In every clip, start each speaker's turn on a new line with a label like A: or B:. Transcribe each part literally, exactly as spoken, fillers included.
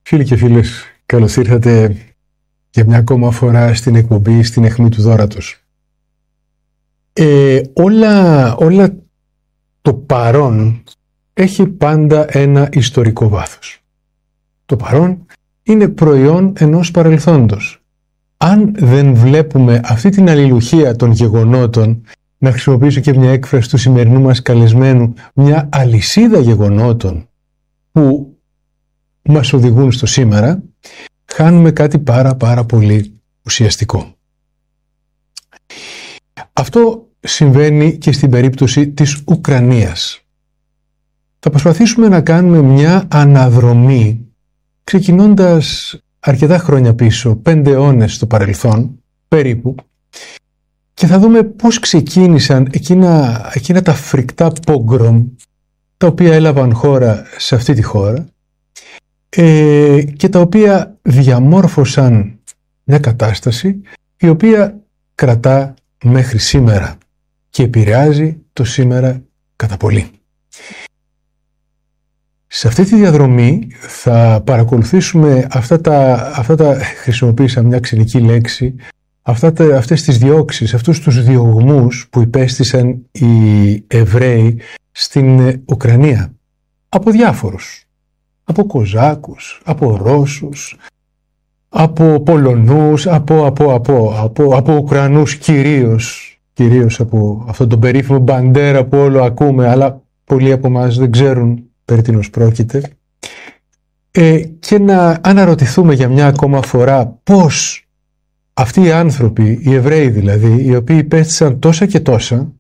A: Φίλοι και φίλες, καλώς ήρθατε για μια ακόμα φορά στην εκπομπή «Στην αιχμή του δώρατος». Ε, όλα, όλα το παρόν έχει πάντα ένα ιστορικό βάθος. Το παρόν είναι προϊόν ενός παρελθόντος. Αν δεν βλέπουμε αυτή την αλληλουχία των γεγονότων, να χρησιμοποιήσω και μια έκφραση του σημερινού μας καλεσμένου, μια αλυσίδα γεγονότων που μας οδηγούν στο σήμερα, χάνουμε κάτι πάρα πάρα πολύ ουσιαστικό. Αυτό συμβαίνει και στην περίπτωση της Ουκρανίας. Θα προσπαθήσουμε να κάνουμε μια αναδρομή ξεκινώντας αρκετά χρόνια πίσω, πέντε αιώνες στο παρελθόν περίπου, και θα δούμε πώς ξεκίνησαν εκείνα, εκείνα τα φρικτά πόγκρομ τα οποία έλαβαν χώρα σε αυτή τη χώρα ε, και τα οποία διαμόρφωσαν μια κατάσταση η οποία κρατά μέχρι σήμερα και επηρεάζει το σήμερα κατά πολύ. Σε αυτή τη διαδρομή θα παρακολουθήσουμε αυτά τα, αυτά τα χρησιμοποίησα μια ξενική λέξη, αυτά τα, αυτές τις διώξεις, αυτούς τους διωγμούς που υπέστησαν οι Εβραίοι στην Ουκρανία από διάφορους, από Κοζάκους, από Ρώσους, από Πολωνούς, από, από, από, από, από Ουκρανούς κυρίως, κυρίως από αυτόν τον περίφημο Μπαντέρα που όλο ακούμε, αλλά πολλοί από εμάς δεν ξέρουν περί τίνος πρόκειται, ε, και να αναρωτηθούμε για μια ακόμα φορά πώς αυτοί οι άνθρωποι, οι Εβραίοι δηλαδή, οι οποίοι υπέστησαν τόσα και τόσα,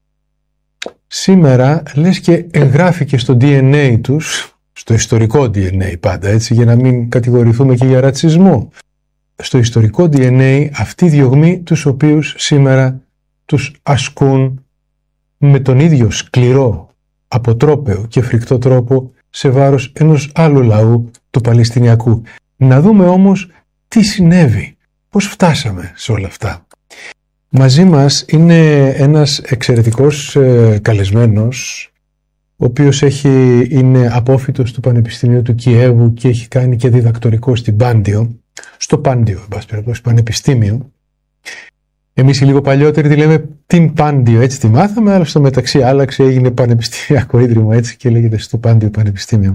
A: σήμερα λες και εγγράφηκε στο ντι εν έι τους, στο ιστορικό ντι εν έι πάντα, έτσι, για να μην κατηγορηθούμε και για ρατσισμό, στο ιστορικό ντι εν έι αυτοί οι διωγμοί τους οποίους σήμερα τους ασκούν με τον ίδιο σκληρό, αποτρόπαιο και φρικτό τρόπο σε βάρος ενός άλλου λαού, του Παλαιστινιακού. Να δούμε όμως τι συνέβη, πώς φτάσαμε σε όλα αυτά. Μαζί μας είναι ένας εξαιρετικός ε, καλεσμένος, ο οποίος έχει, είναι απόφοιτος του Πανεπιστημίου του Κιέβου και έχει κάνει και διδακτορικό στην Πάντιο, στο Πάντιο, εν πάση περιπτώσει, Πανεπιστήμιο. Εμείς οι λίγο παλιότεροι τη λέμε την Πάντιο, έτσι τη μάθαμε, αλλά στο μεταξύ άλλαξε, έγινε πανεπιστημιακό ίδρυμα, έτσι, και λέγεται στο Πάντιο Πανεπιστήμιο.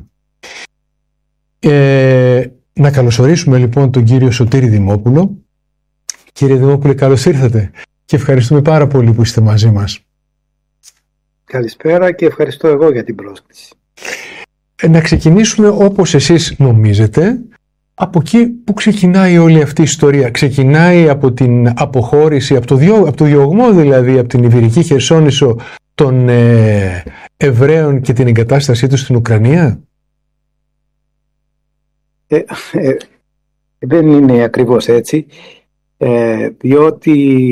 A: Ε, να καλωσορίσουμε λοιπόν τον κύριο Σωτήρη Δημόπουλο. Κύριε Δημόπουλε, καλώς ήρθατε και ευχαριστούμε πάρα πολύ που είστε μαζί μας.
B: Καλησπέρα και ευχαριστώ εγώ για την πρόσκληση.
A: Ε, να ξεκινήσουμε όπως εσείς νομίζετε, από εκεί που ξεκινάει όλη αυτή η ιστορία. Ξεκινάει από την αποχώρηση, από το, διώ, από το διωγμό δηλαδή, από την Ιβηρική Χερσόνησο των ε, Εβραίων και την εγκατάστασή τους στην Ουκρανία.
B: Ε, ε, δεν είναι ακριβώς έτσι, ε, διότι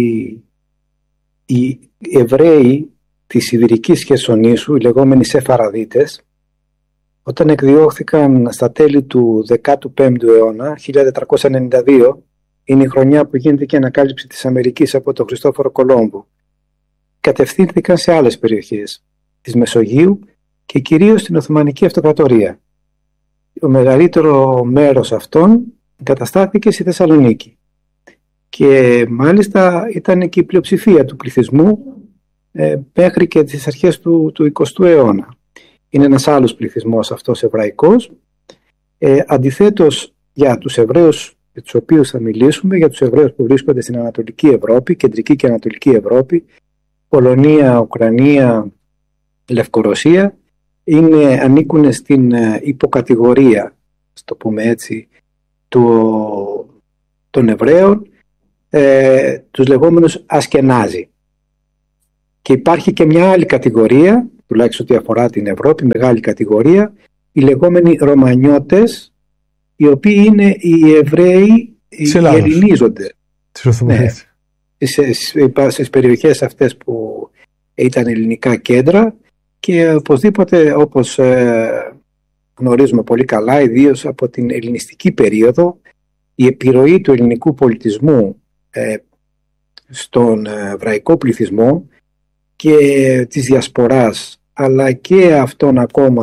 B: οι Εβραίοι της Ιβηρικής Χερσονήσου, οι λεγόμενοι Σεφαραδίτες, όταν εκδιώχθηκαν στα τέλη του δέκατου πέμπτου αιώνα, χίλια τετρακόσια ενενήντα δύο, είναι η χρονιά που γίνεται και η ανακάλυψη της Αμερικής από τον Χριστόφορο Κολόμπο, κατευθύνθηκαν σε άλλες περιοχές της Μεσογείου και κυρίως στην Οθωμανική Αυτοκρατορία. Το μεγαλύτερο μέρος αυτών εγκαταστάθηκε στη Θεσσαλονίκη και μάλιστα ήταν και η πλειοψηφία του πληθυσμού ε, μέχρι και τις αρχές του, του εικοστού αιώνα. Είναι ένας άλλος πληθυσμός αυτός εβραϊκός. Ε, αντιθέτως, για τους Εβραίους για τους οποίους θα μιλήσουμε, για τους Εβραίους που βρίσκονται στην Ανατολική Ευρώπη, Κεντρική και Ανατολική Ευρώπη, Πολωνία, Ουκρανία, Λευκορωσία, είναι, ανήκουν στην υποκατηγορία, στο πούμε έτσι, του, των Εβραίων, ε, τους λεγόμενους Ασκενάζοι. Και υπάρχει και μια άλλη κατηγορία, τουλάχιστον ό,τι αφορά την Ευρώπη, μεγάλη κατηγορία, οι λεγόμενοι Ρωμανιώτες, οι οποίοι είναι οι Εβραίοι, οι ελληνίζονται. Ναι, στις, στις περιοχές αυτές που ήταν ελληνικά κέντρα και οπωσδήποτε, όπως ε, γνωρίζουμε πολύ καλά, ιδίως από την ελληνιστική περίοδο, η επιρροή του ελληνικού πολιτισμού ε, στον εβραϊκό πληθυσμό και της διασποράς, αλλά και αυτών ακόμα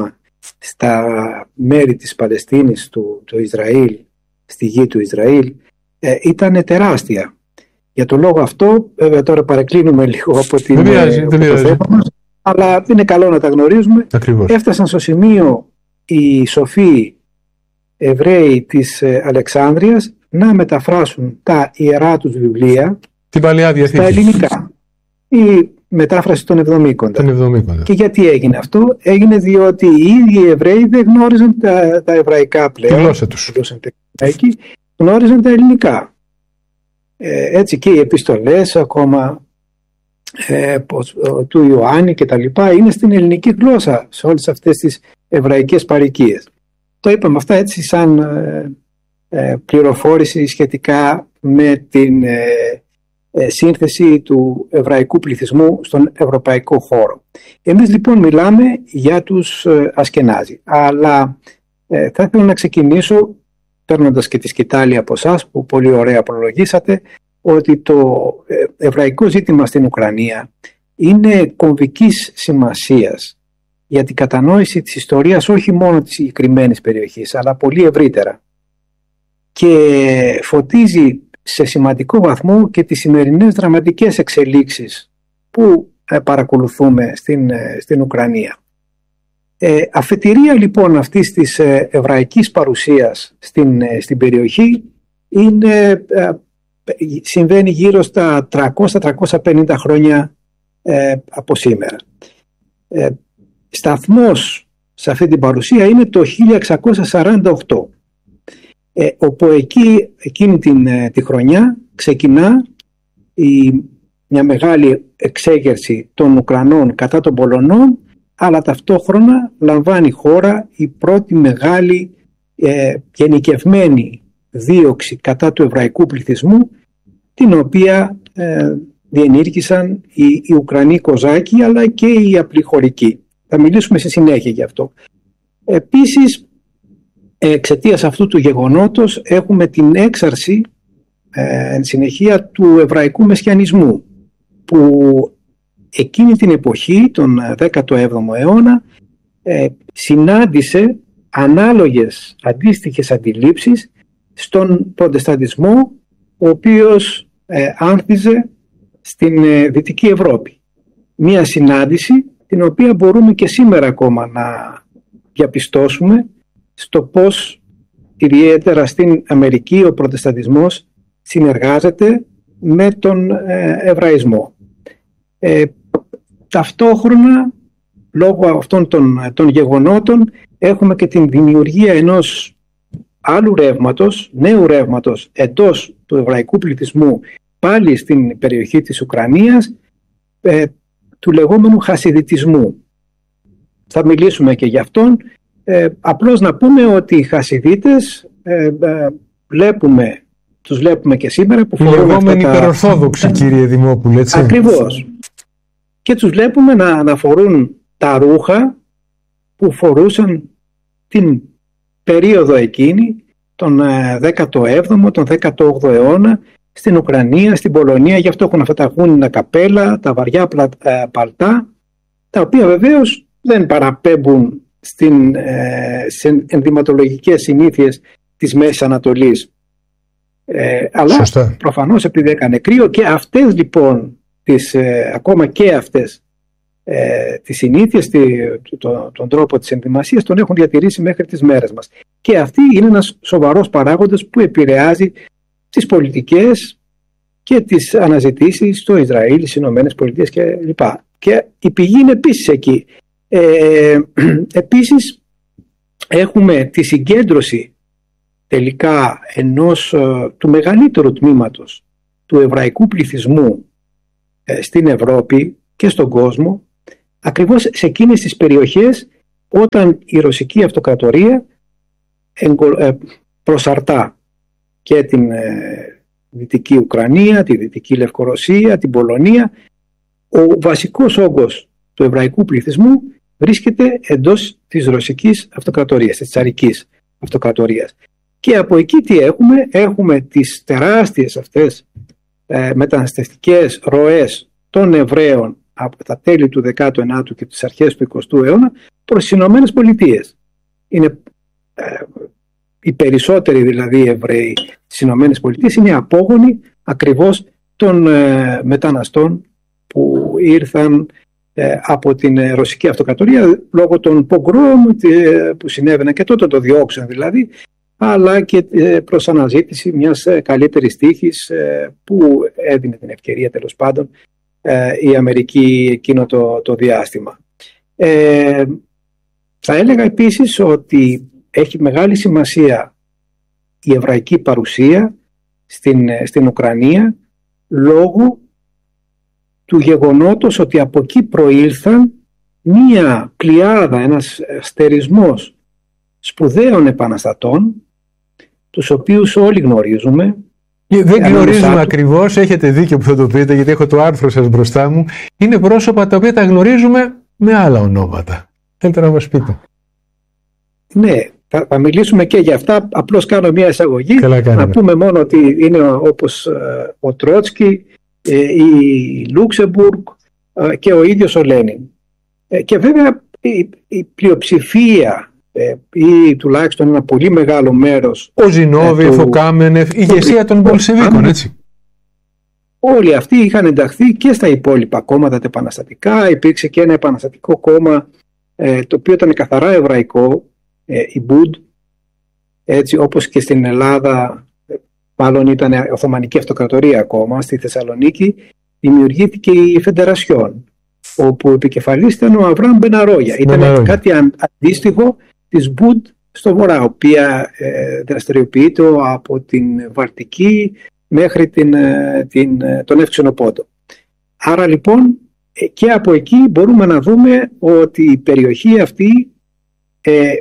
B: στα μέρη της Παλαιστίνης, του, του Ισραήλ, στη γη του Ισραήλ, ε, ήταν τεράστια. Για τον λόγο αυτό, βέβαια τώρα παρεκκλίνουμε λίγο από την,
A: δεν πειράζει,
B: ε,
A: δεν
B: το θέμα μας, αλλά είναι καλό να τα γνωρίζουμε.
A: Ακριβώς.
B: Έφτασαν στο σημείο οι σοφοί Εβραίοι της Αλεξάνδρειας να μεταφράσουν τα ιερά τους βιβλία
A: την Παλαιά Διαθήκη
B: στα ελληνικά. Η μετάφραση των Εβδομήκοντα.
A: Τον Εβδομήκοντα.
B: Και γιατί έγινε αυτό? Έγινε διότι οι ίδιοι οι Εβραίοι δεν γνώριζαν τα, τα εβραϊκά πλέον.
A: Τη γλώσσα τους.
B: Γνώριζαν τα ελληνικά. Ε, έτσι και οι επιστολές ακόμα ε, του Ιωάννη και τα λοιπά είναι στην ελληνική γλώσσα σε όλες αυτές τις εβραϊκές παροικίες. Το είπαμε αυτά έτσι σαν ε, ε, πληροφόρηση σχετικά με την ε, ε, σύνθεση του εβραϊκού πληθυσμού στον ευρωπαϊκό χώρο. Εμείς λοιπόν μιλάμε για τους ε, Ασκενάζι, αλλά ε, θα ήθελα να ξεκινήσω παίρνοντας και τη σκητάλη από εσάς που πολύ ωραία προλογίσατε, ότι το εβραϊκό ζήτημα στην Ουκρανία είναι κομβικής σημασίας για την κατανόηση της ιστορίας όχι μόνο της συγκεκριμένης περιοχής, αλλά πολύ ευρύτερα. Και φωτίζει σε σημαντικό βαθμό και τις σημερινές δραματικές εξελίξεις που παρακολουθούμε στην, στην Ουκρανία. Ε, αφετηρία λοιπόν αυτής της εβραϊκής παρουσίας στην, στην περιοχή είναι, συμβαίνει γύρω στα τριακόσια με τριακόσια πενήντα χρόνια ε, από σήμερα. Ε, σταθμός σε αυτή την παρουσία είναι το χίλια εξακόσια σαράντα οκτώ, ε, όπου εκεί, εκείνη την, τη χρονιά ξεκινά η, μια μεγάλη εξέγερση των Ουκρανών κατά των Πολωνών, αλλά ταυτόχρονα λαμβάνει χώρα η πρώτη μεγάλη ε, γενικευμένη δίωξη κατά του εβραϊκού πληθυσμού, την οποία ε, διενήργησαν οι, οι Ουκρανοί Κοζάκοι αλλά και οι απλοί χωρικοί. Θα μιλήσουμε στη συνέχεια γι' αυτό. Επίσης, εξαιτίας αυτού του γεγονότος έχουμε την έξαρση ε, εν συνεχεία του εβραϊκού μεσιανισμού, που εκείνη την εποχή, τον δέκατο έβδομο αιώνα, ε, συνάντησε ανάλογες αντίστοιχες αντιλήψεις στον προτεσταντισμό, ο οποίος ε, άνθιζε στην ε, Δυτική Ευρώπη. Μία συνάντηση την οποία μπορούμε και σήμερα ακόμα να διαπιστώσουμε στο πώς ιδιαίτερα στην Αμερική ο προτεσταντισμός συνεργάζεται με τον ε, Εβραϊσμό. Ε, ταυτόχρονα, λόγω αυτών των, των γεγονότων, έχουμε και την δημιουργία ενός άλλου ρεύματος, νέου ρεύματος εντός του εβραϊκού πληθυσμού, πάλι στην περιοχή της Ουκρανίας, ε, του λεγόμενου χασιδιτισμού. Θα μιλήσουμε και γι' αυτόν. Ε, απλώς να πούμε ότι οι Χασιδίτες ε, ε, βλέπουμε, τους βλέπουμε και σήμερα που φορούν
A: λεγόμενοι
B: αυτά τα...
A: υπερορθόδοξοι, κύριε Δημόπουλε, έτσι.
B: Ακριβώς. Και τους βλέπουμε να, να φορούν τα ρούχα που φορούσαν την περίοδο εκείνη, τον δέκατο έβδομο, τον δέκατο όγδοο αιώνα, στην Ουκρανία, στην Πολωνία. Γι' αυτό έχουν αυτά τα γούνινα καπέλα, τα βαριά παλτά, τα οποία βεβαίως δεν παραπέμπουν στην, ε, σε ενδυματολογικές συνήθειες της Μέσης Ανατολής. Ε, αλλά
A: Σωστά.
B: Προφανώς επειδή έκανε κρύο, και αυτές λοιπόν τις, ε, ακόμα και αυτές ε, τις συνήθειες, τη, το, τον τρόπο της ενδυμασίας τον έχουν διατηρήσει μέχρι τις μέρες μας. Και αυτή είναι ένας σοβαρός παράγοντας που επηρεάζει τις πολιτικές και τις αναζητήσεις στο Ισραήλ, στις Ηνωμένες Πολιτείες κλπ. Και η πηγή είναι επίσης εκεί. Ε, επίσης έχουμε τη συγκέντρωση τελικά ενός του μεγαλύτερου τμήματος του εβραϊκού πληθυσμού ε, στην Ευρώπη και στον κόσμο, ακριβώς σε εκείνες τις περιοχές όταν η Ρωσική Αυτοκρατορία εγκο, ε, προσαρτά και την ε, Δυτική Ουκρανία, τη Δυτική Λευκορωσία, την Πολωνία. Ο βασικός όγκος του εβραϊκού πληθυσμού βρίσκεται εντός της Ρωσικής Αυτοκρατορίας, της Τσαρικής Αυτοκρατορίας. Και από εκεί τι έχουμε? Έχουμε τις τεράστιες αυτές ε, μεταναστευτικές ροές των Εβραίων από τα τέλη του δεκάτου ενάτου και τις αρχές του εικοστού αιώνα, προς τις Ηνωμένες Πολιτείες. Είναι ε, οι περισσότεροι δηλαδή Εβραίοι στις Ηνωμένες Πολιτείες είναι απόγονοι ακριβώς των ε, μεταναστών που ήρθαν ε, από την Ρωσική Αυτοκρατορία λόγω των πογκρόμ ε, που συνέβαιναν και τότε το διώξαν δηλαδή, αλλά και ε, προς αναζήτηση μιας ε, καλύτερης τύχης ε, που έδινε την ευκαιρία τέλος πάντων ε, η Αμερική εκείνο το, το διάστημα. Ε, θα έλεγα επίσης ότι έχει μεγάλη σημασία η εβραϊκή παρουσία στην, στην Ουκρανία λόγω του γεγονότος ότι από εκεί προήλθαν μία πλειάδα, ένας στερισμός σπουδαίων επαναστατών, τους οποίους όλοι γνωρίζουμε.
A: Δεν γνωρίζουμε ακριβώς, έχετε δίκιο που θα το πείτε, γιατί έχω το άρθρο σας μπροστά μου. Είναι πρόσωπα τα οποία τα γνωρίζουμε με άλλα ονόματα. Θέλετε να μας πείτε?
B: Ναι, θα, θα μιλήσουμε και για αυτά. Απλώς κάνω μια εισαγωγή. Να πούμε μόνο ότι είναι όπως ε, ο Τρότσκι, ε, η Λούξεμπουργκ ε, και ο ίδιος ο Λένιν. Ε, και βέβαια η, η πλειοψηφία ε, ή τουλάχιστον ένα πολύ μεγάλο μέρος,
A: ο Ζινόβιεφ, ο Κάμενεφ, η ηγεσία των Μπολσεβίκων, έτσι.
B: Όλοι αυτοί είχαν ενταχθεί και στα υπόλοιπα κόμματα τα επαναστατικά. Υπήρξε και ένα επαναστατικό κόμμα ε, το οποίο ήταν καθαρά εβραϊκό, ε, η Μπούντ, έτσι όπως και στην Ελλάδα, μάλλον ήταν Οθωμανική Αυτοκρατορία ακόμα. Στη Θεσσαλονίκη δημιουργήθηκε η Φεντερασιόν, όπου επικεφαλής ήταν ο Αβραάμ Μπεναρόγια. Ήταν κάτι αντίστοιχο της Μπούντ στο βορρά, η οποία ε, δραστηριοποιείται από την Βαλτική μέχρι την, την, τον Εύξηνο Πόντο. Άρα λοιπόν και από εκεί μπορούμε να δούμε ότι η περιοχή αυτή ε,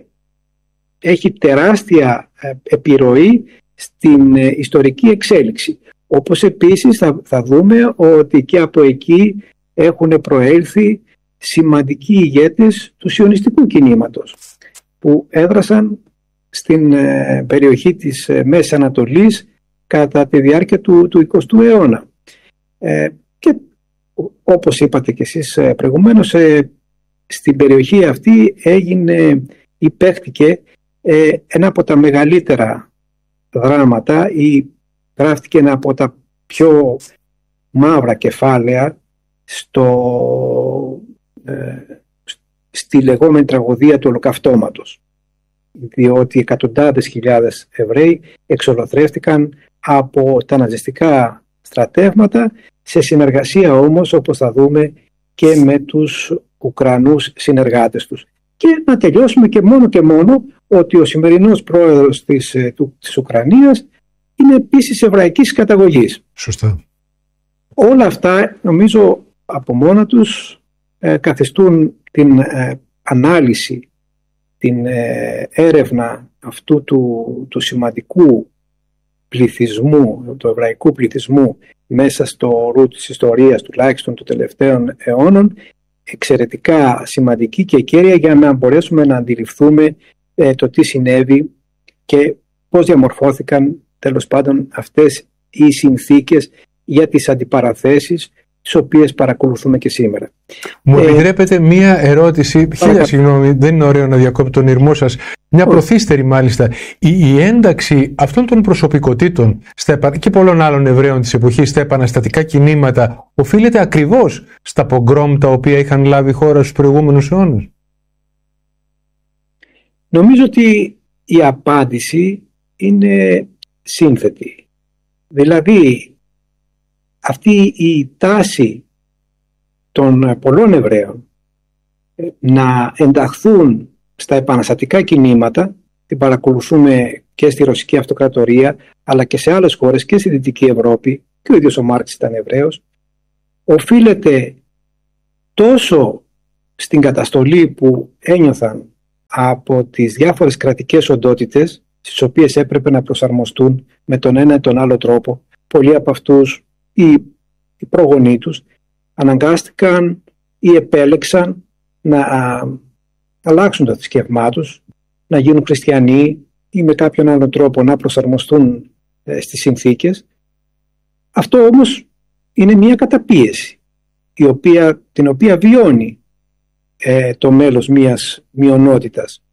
B: έχει τεράστια επιρροή στην ε, ιστορική εξέλιξη. Όπως επίσης θα, θα δούμε ότι και από εκεί έχουν προέλθει σημαντικοί ηγέτες του σιωνιστικού κινήματος που έδρασαν στην ε, περιοχή της ε, Μέσης Ανατολής κατά τη διάρκεια του, του εικοστού αιώνα. Ε, και όπως είπατε και εσείς προηγουμένως, ε, στην περιοχή αυτή έγινε, υπέχθηκε ε, ένα από τα μεγαλύτερα δράματα ή γράφτηκε ένα από τα πιο μαύρα κεφάλαια στο, ε, στη λεγόμενη τραγωδία του Ολοκαυτώματος, διότι εκατοντάδες χιλιάδες Εβραίοι εξολοθρεύτηκαν από τα ναζιστικά στρατεύματα, σε συνεργασία όμως, όπως θα δούμε, και με τους Ουκρανούς συνεργάτες τους. Και να τελειώσουμε και μόνο και μόνο ότι ο σημερινός πρόεδρος της, της Ουκρανίας είναι επίσης εβραϊκής καταγωγής.
A: Σωστά.
B: Όλα αυτά νομίζω από μόνα τους ε, καθιστούν την ε, ανάλυση, την ε, έρευνα αυτού του, του σημαντικού πληθυσμού, του εβραϊκού πληθυσμού μέσα στο ρου της ιστορίας τουλάχιστον των τελευταίων αιώνων εξαιρετικά σημαντική και κέρια για να μπορέσουμε να αντιληφθούμε ε, το τι συνέβη και πώς διαμορφώθηκαν τέλος πάντων αυτές οι συνθήκες για τις αντιπαραθέσεις τις οποίες παρακολουθούμε και σήμερα.
A: Μου ε, επιτρέπετε μία ερώτηση, χίλια συγγνώμη, δεν είναι ωραίο να διακόπτω τον ηρμό σας, μια προθύστερη μάλιστα. Η, η ένταξη αυτών των προσωπικότητων στα, και πολλών άλλων Εβραίων της εποχής στα επαναστατικά κινήματα οφείλεται ακριβώς στα πογκρόμ τα οποία είχαν λάβει χώρα στους προηγούμενους αιώνες?
B: Νομίζω ότι η απάντηση είναι σύνθετη. Δηλαδή αυτή η τάση των πολλών Εβραίων να ενταχθούν στα επαναστατικά κινήματα, την παρακολουθούμε και στη Ρωσική Αυτοκρατορία αλλά και σε άλλες χώρες και στη Δυτική Ευρώπη, και ο ίδιος ο Μάρξ ήταν Εβραίος, οφείλεται τόσο στην καταστολή που ένιωθαν από τις διάφορες κρατικές οντότητες στις οποίες έπρεπε να προσαρμοστούν με τον ένα ή τον άλλο τρόπο. Πολλοί από αυτούς οι, οι προγονείς τους αναγκάστηκαν ή επέλεξαν να α, αλλάξουν το θρησκευμά τους, να γίνουν χριστιανοί ή με κάποιον άλλο τρόπο να προσαρμοστούν ε, στις συνθήκες. Αυτό όμως είναι μια καταπίεση η οποία, την οποία βιώνει ε, το μέλος μιας μειονότητας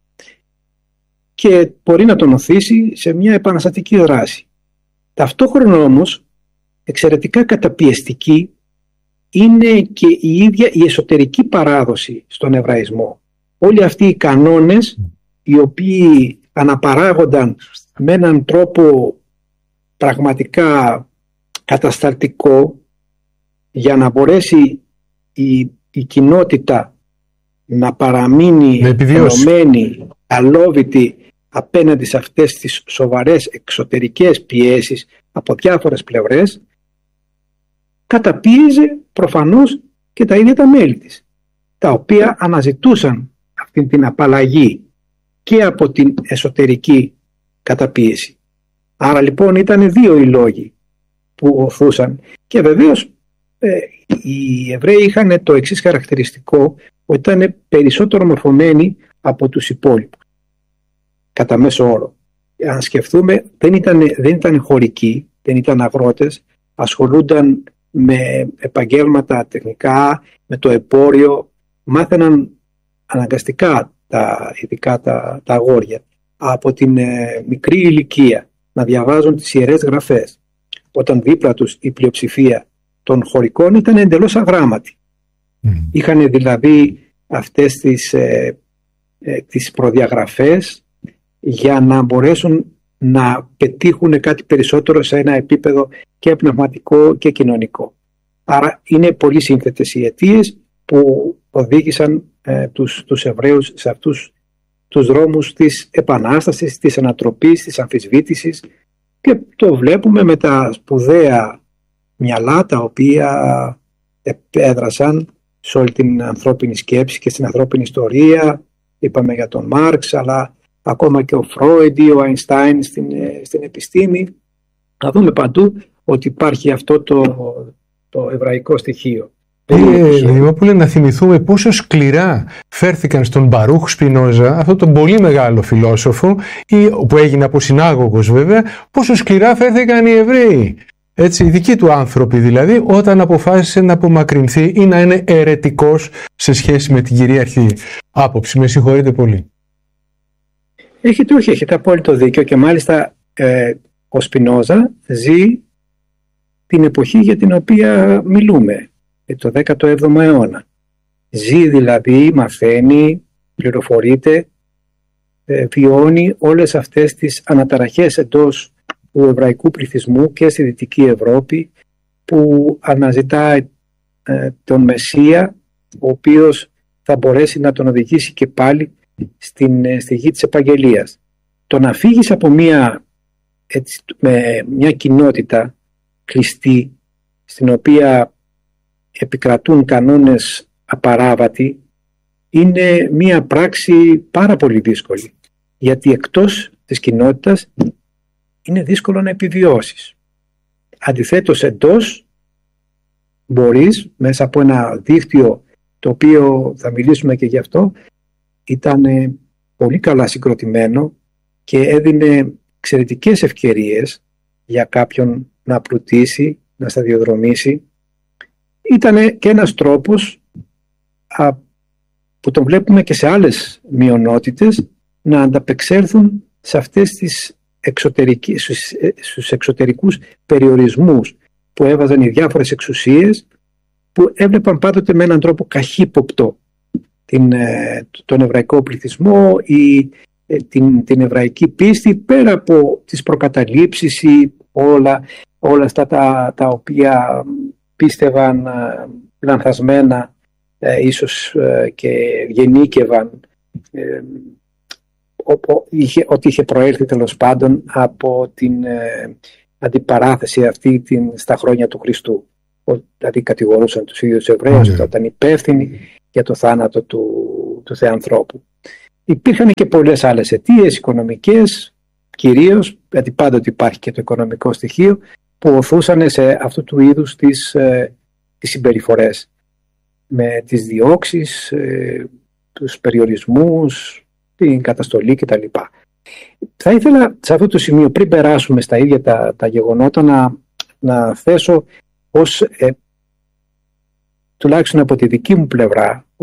B: και μπορεί να τον οθήσει σε μια επαναστατική δράση. Ταυτόχρονα όμως, εξαιρετικά καταπιεστική είναι και η ίδια η εσωτερική παράδοση στον Εβραϊσμό. Όλοι αυτοί οι κανόνες οι οποίοι αναπαράγονταν με έναν τρόπο πραγματικά κατασταλτικό για να μπορέσει η, η κοινότητα να παραμείνει ενωμένη, αλόβητη απέναντι σε αυτές τις σοβαρές εξωτερικές πιέσεις από διάφορες πλευρές, καταπίεζε προφανώς και τα ίδια τα μέλη της, τα οποία αναζητούσαν αυτή την απαλλαγή και από την εσωτερική καταπίεση. Άρα λοιπόν ήταν δύο οι λόγοι που οθούσαν, και βεβαίως ε, οι Εβραίοι είχαν το εξής χαρακτηριστικό, ότι ήταν περισσότερο μορφωμένοι από τους υπόλοιπους κατά μέσο όρο. Αν σκεφτούμε, δεν ήταν, δεν ήταν χωρικοί, δεν ήταν αγρότες, ασχολούνταν με επαγγέλματα τεχνικά, με το εμπόριο, μάθαιναν αναγκαστικά τα, ειδικά τα, τα αγόρια από την ε, μικρή ηλικία να διαβάζουν τις Ιερές Γραφές, όταν δίπλα τους η πλειοψηφία των χωρικών ήταν εντελώς αγράμματοι. Mm. Είχαν δηλαδή αυτές τις, ε, ε, τις προδιαγραφές για να μπορέσουν να πετύχουν κάτι περισσότερο σε ένα επίπεδο και πνευματικό και κοινωνικό. Άρα είναι πολύ σύνθετες οι αιτίες που οδήγησαν ε, τους, τους Εβραίους σε αυτούς τους δρόμους της επανάστασης, της ανατροπής, της αμφισβήτησης, και το βλέπουμε με τα σπουδαία μυαλά τα οποία επέδρασαν σε όλη την ανθρώπινη σκέψη και στην ανθρώπινη ιστορία. Είπαμε για τον Μάρξ, αλλά ακόμα και ο Φρόιντ ή ο Αϊνστάιν στην, στην επιστήμη. Να δούμε παντού ότι υπάρχει αυτό το, το εβραϊκό στοιχείο.
A: Κύριε Δημόπουλε, να θυμηθούμε πόσο σκληρά φέρθηκαν στον Μπαρούχ Σπινόζα, αυτό τον πολύ μεγάλο φιλόσοφο, που έγινε αποσυνάγωγος βέβαια, πόσο σκληρά φέρθηκαν οι Εβραίοι. Έτσι, οι δικοί του άνθρωποι δηλαδή, όταν αποφάσισε να απομακρυνθεί ή να είναι αιρετικός σε σχέση με την κυρίαρχη άποψη. Με συγχωρείτε πολύ.
B: Έχετε, όχι, έχετε απόλυτο δίκιο, και μάλιστα ε, ο Σπινόζα ζει την εποχή για την οποία μιλούμε, το δέκατο έβδομο αιώνα. Ζει δηλαδή, μαθαίνει, πληροφορείται, ε, βιώνει όλες αυτές τις αναταραχές εντός του εβραϊκού πληθυσμού και στη Δυτική Ευρώπη, που αναζητά ε, τον Μεσσία, ο οποίος θα μπορέσει να τον οδηγήσει και πάλι στην, στη γη της επαγγελίας. Το να φύγεις από μια, έτσι, με μια κοινότητα κλειστή, στην οποία επικρατούν κανόνες απαράβατοι, είναι μια πράξη πάρα πολύ δύσκολη, γιατί εκτός της κοινότητας είναι δύσκολο να επιβιώσεις. Αντιθέτως, εντός μπορείς, μέσα από ένα δίκτυο, το οποίο θα μιλήσουμε και γι' αυτό, ήταν πολύ καλά συγκροτημένο και έδινε εξαιρετικές ευκαιρίες για κάποιον να πλουτίσει, να σταδιοδρομήσει. Ήταν και ένας τρόπος α, που τον βλέπουμε και σε άλλες μειονότητες, να ανταπεξέλθουν σε αυτές τις εξωτερικές, στους, στους εξωτερικούς περιορισμούς που έβαζαν οι διάφορες εξουσίες, που έβλεπαν πάντοτε με έναν τρόπο καχύποπτο την, τον εβραϊκό πληθυσμό ή την, την εβραϊκή πίστη, πέρα από τις προκαταλήψεις ή όλα, όλα αυτά τα, τα οποία πίστευαν λανθασμένα, ε, ίσως ε, και γενίκευαν ε, ότι είχε προέλθει τέλος πάντων από την ε, αντιπαράθεση αυτή την, στα χρόνια του Χριστού. Δηλαδή κατηγορούσαν τους ίδιους Εβραίους ότι ήταν υπεύθυνοι για το θάνατο του, του Θεανθρώπου. Υπήρχαν και πολλές άλλες αιτίες, οικονομικές κυρίως, γιατί πάντοτε υπάρχει και το οικονομικό στοιχείο, που οθούσαν σε αυτού του είδους τις, ε, τις συμπεριφορές, με τις διώξεις, ε, τους περιορισμούς, την καταστολή κτλ. Θα ήθελα σε αυτό το σημείο, πριν περάσουμε στα ίδια τα, τα γεγονότα, να, να θέσω ως, ε, τουλάχιστον από τη δική μου πλευρά, ως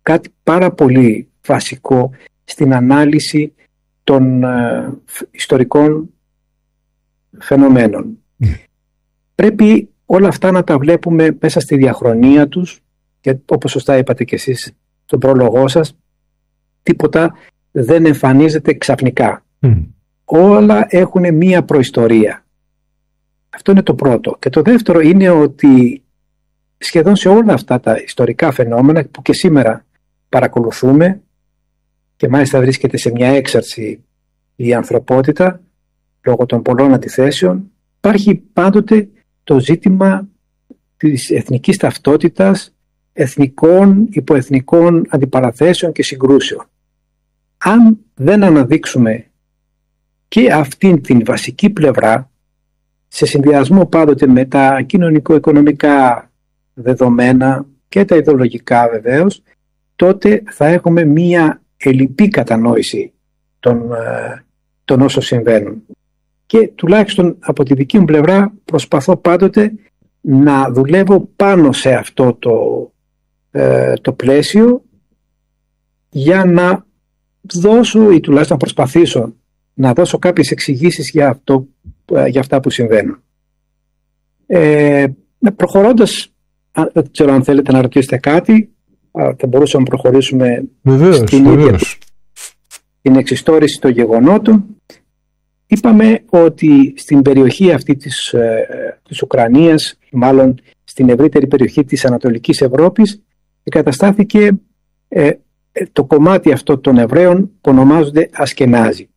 B: κάτι πάρα πολύ βασικό στην ανάλυση των ε, ιστορικών φαινομένων. Mm. Πρέπει όλα αυτά να τα βλέπουμε μέσα στη διαχρονία τους και όπως σωστά είπατε και εσείς στον πρόλογό σας, τίποτα δεν εμφανίζεται ξαφνικά. Mm. Όλα έχουν μία προϊστορία. Αυτό είναι το πρώτο. Και το δεύτερο είναι ότι σχεδόν σε όλα αυτά τα ιστορικά φαινόμενα που και σήμερα παρακολουθούμε και μάλιστα βρίσκεται σε μια έξαρση η ανθρωπότητα λόγω των πολλών αντιθέσεων, υπάρχει πάντοτε το ζήτημα της εθνικής ταυτότητας, εθνικών, υποεθνικών αντιπαραθέσεων και συγκρούσεων. Αν δεν αναδείξουμε και αυτήν την βασική πλευρά, σε συνδυασμό πάντοτε με τα κοινωνικο-οικονομικά δεδομένα και τα ιδεολογικά βεβαίως, τότε θα έχουμε μία ελλειπή κατανόηση των, των όσων συμβαίνουν. Και τουλάχιστον από τη δική μου πλευρά προσπαθώ πάντοτε να δουλεύω πάνω σε αυτό το, ε, το πλαίσιο για να δώσω ή τουλάχιστον να προσπαθήσω να δώσω κάποιες εξηγήσεις για, αυτό, για αυτά που συμβαίνουν. Ε, προχωρώντας, δεν ξέρω αν θέλετε να ρωτήσετε κάτι, θα μπορούσαμε να προχωρήσουμε
A: βεβαίως,
B: στην
A: βεβαίως.
B: ίδια την εξιστόρηση των γεγονότων. Είπαμε ότι στην περιοχή αυτή της, της Ουκρανίας, μάλλον στην ευρύτερη περιοχή της Ανατολικής Ευρώπης, εγκαταστάθηκε ε, το κομμάτι αυτό των Εβραίων που ονομάζονται Ασκενάζοι.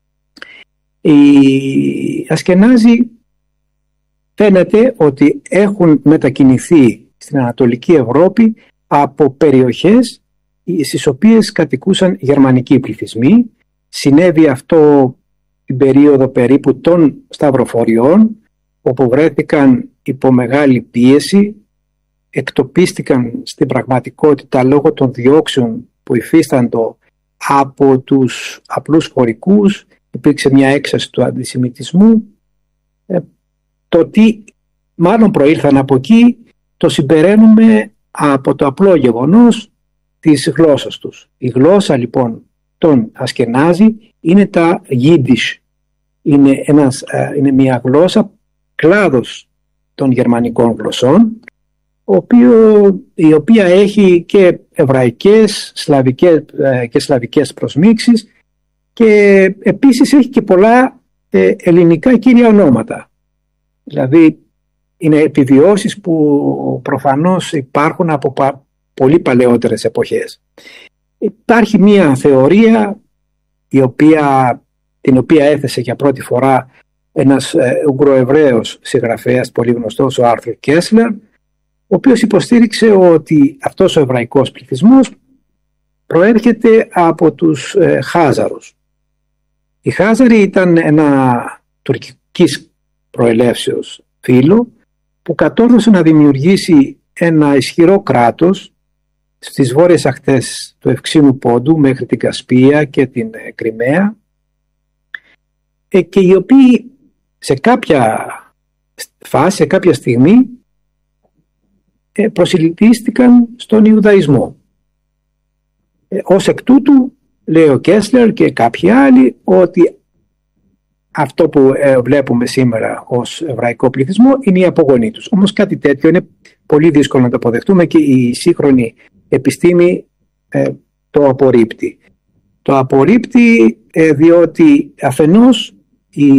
B: Οι Ασκενάζοι φαίνεται ότι έχουν μετακινηθεί στην Ανατολική Ευρώπη από περιοχές στις οποίες κατοικούσαν γερμανικοί πληθυσμοί. Συνέβη αυτό την περίοδο περίπου των Σταυροφοριών, όπου βρέθηκαν υπό μεγάλη πίεση, εκτοπίστηκαν στην πραγματικότητα λόγω των διώξεων που υφίσταντο από τους απλούς χωρικούς, υπήρξε μια έξαρση του αντισημιτισμού. Ε, το τι μάλλον προήλθαν από εκεί το συμπεραίνουμε από το απλό γεγονός της γλώσσας τους. Η γλώσσα λοιπόν των Ασκενάζη είναι τα Yiddish. Είναι, ένας, είναι μια γλώσσα κλάδος των γερμανικών γλωσσών, οποίο, η οποία έχει και εβραϊκές σλαβικές, και σλαβικές προσμίξεις και επίσης έχει και πολλά ε, ελληνικά κύρια ονόματα. Δηλαδή είναι επιβιώσεις που προφανώς υπάρχουν από πα, πολύ παλαιότερες εποχές. Υπάρχει μια θεωρία η οποία, την οποία έθεσε για πρώτη φορά ένας ε, Ουγγροεβραίος συγγραφέας πολύ γνωστός, ο Άρθουρ Κέσλερ, ο οποίος υποστήριξε ότι αυτός ο εβραϊκός πληθυσμός προέρχεται από τους ε, Χάζαρους. Οι Χάζαροι ήταν ένα τουρκικής προελεύσεως φύλο που κατόρθωσε να δημιουργήσει ένα ισχυρό κράτος στις βόρειες ακτές του Ευξήνου Πόντου μέχρι την Κασπία και την Κριμαία, και οι οποίοι σε κάποια φάση, σε κάποια στιγμή προσιλητίστηκαν στον Ιουδαϊσμό. Ως εκ τούτου λέει ο Κέσλερ και κάποιοι άλλοι ότι αυτό που βλέπουμε σήμερα ως εβραϊκό πληθυσμό είναι η απογονή τους. Όμως κάτι τέτοιο είναι πολύ δύσκολο να το αποδεχτούμε και η σύγχρονη επιστήμη ε, το απορρίπτει. Το απορρίπτει ε, διότι αφενός η,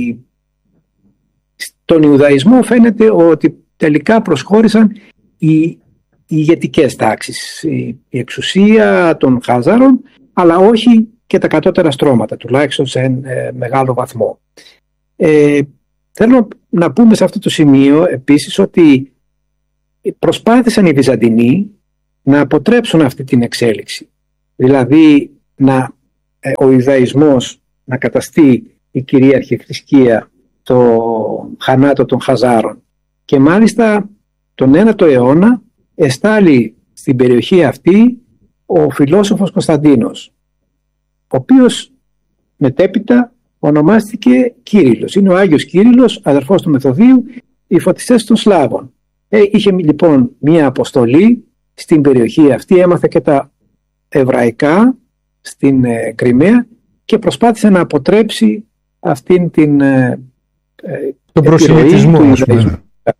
B: στον Ιουδαϊσμό φαίνεται ότι τελικά προσχώρησαν οι, οι ηγετικές τάξεις, η, η εξουσία των Χάζαρων, αλλά όχι και τα κατώτερα στρώματα, τουλάχιστον σε ε, μεγάλο βαθμό. Ε, θέλω να πούμε σε αυτό το σημείο επίσης ότι προσπάθησαν οι Βυζαντινοί να αποτρέψουν αυτή την εξέλιξη. Δηλαδή να, ε, ο Ιουδαϊσμός να καταστεί η κυρίαρχη θρησκεία το χανάτο των Χαζάρων. Και μάλιστα τον ένατο αιώνα εστάλει στην περιοχή αυτή ο φιλόσοφος Κωνσταντίνος, ο οποίος μετέπειτα ονομάστηκε Κύριλλος. Είναι ο Άγιος Κύριλλος, αδερφός του Μεθοδίου, οι φωτιστές των Σλάβων. Ε, είχε λοιπόν μία αποστολή στην περιοχή αυτή, έμαθε και τα εβραϊκά στην ε, Κριμαία και προσπάθησε να αποτρέψει αυτήν την ε,
A: τον προσιλητισμό του Ιουδαϊσμού.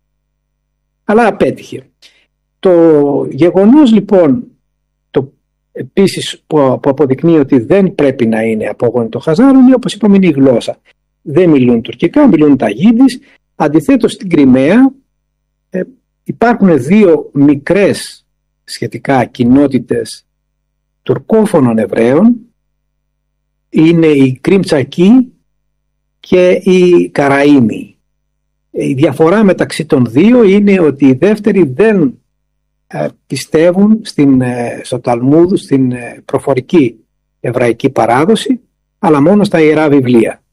B: Αλλά απέτυχε. Το γεγονός λοιπόν το, επίσης που, που αποδεικνύει ότι δεν πρέπει να είναι απόγονοι των Χαζάρων είναι, όπως είπαμε, είναι η γλώσσα. Δεν μιλούν τουρκικά, μιλούν ταγίδις. Αντιθέτως στην Κριμαία ε, υπάρχουν δύο μικρές σχετικά κοινότητες τουρκόφωνων Εβραίων. Είναι η Κριμτσακή και η Καραΐμη. Η διαφορά μεταξύ των δύο είναι ότι οι δεύτεροι δεν ε, πιστεύουν στην, ε, στο Ταλμούδ, στην ε, προφορική εβραϊκή παράδοση, αλλά μόνο στα ιερά βιβλία.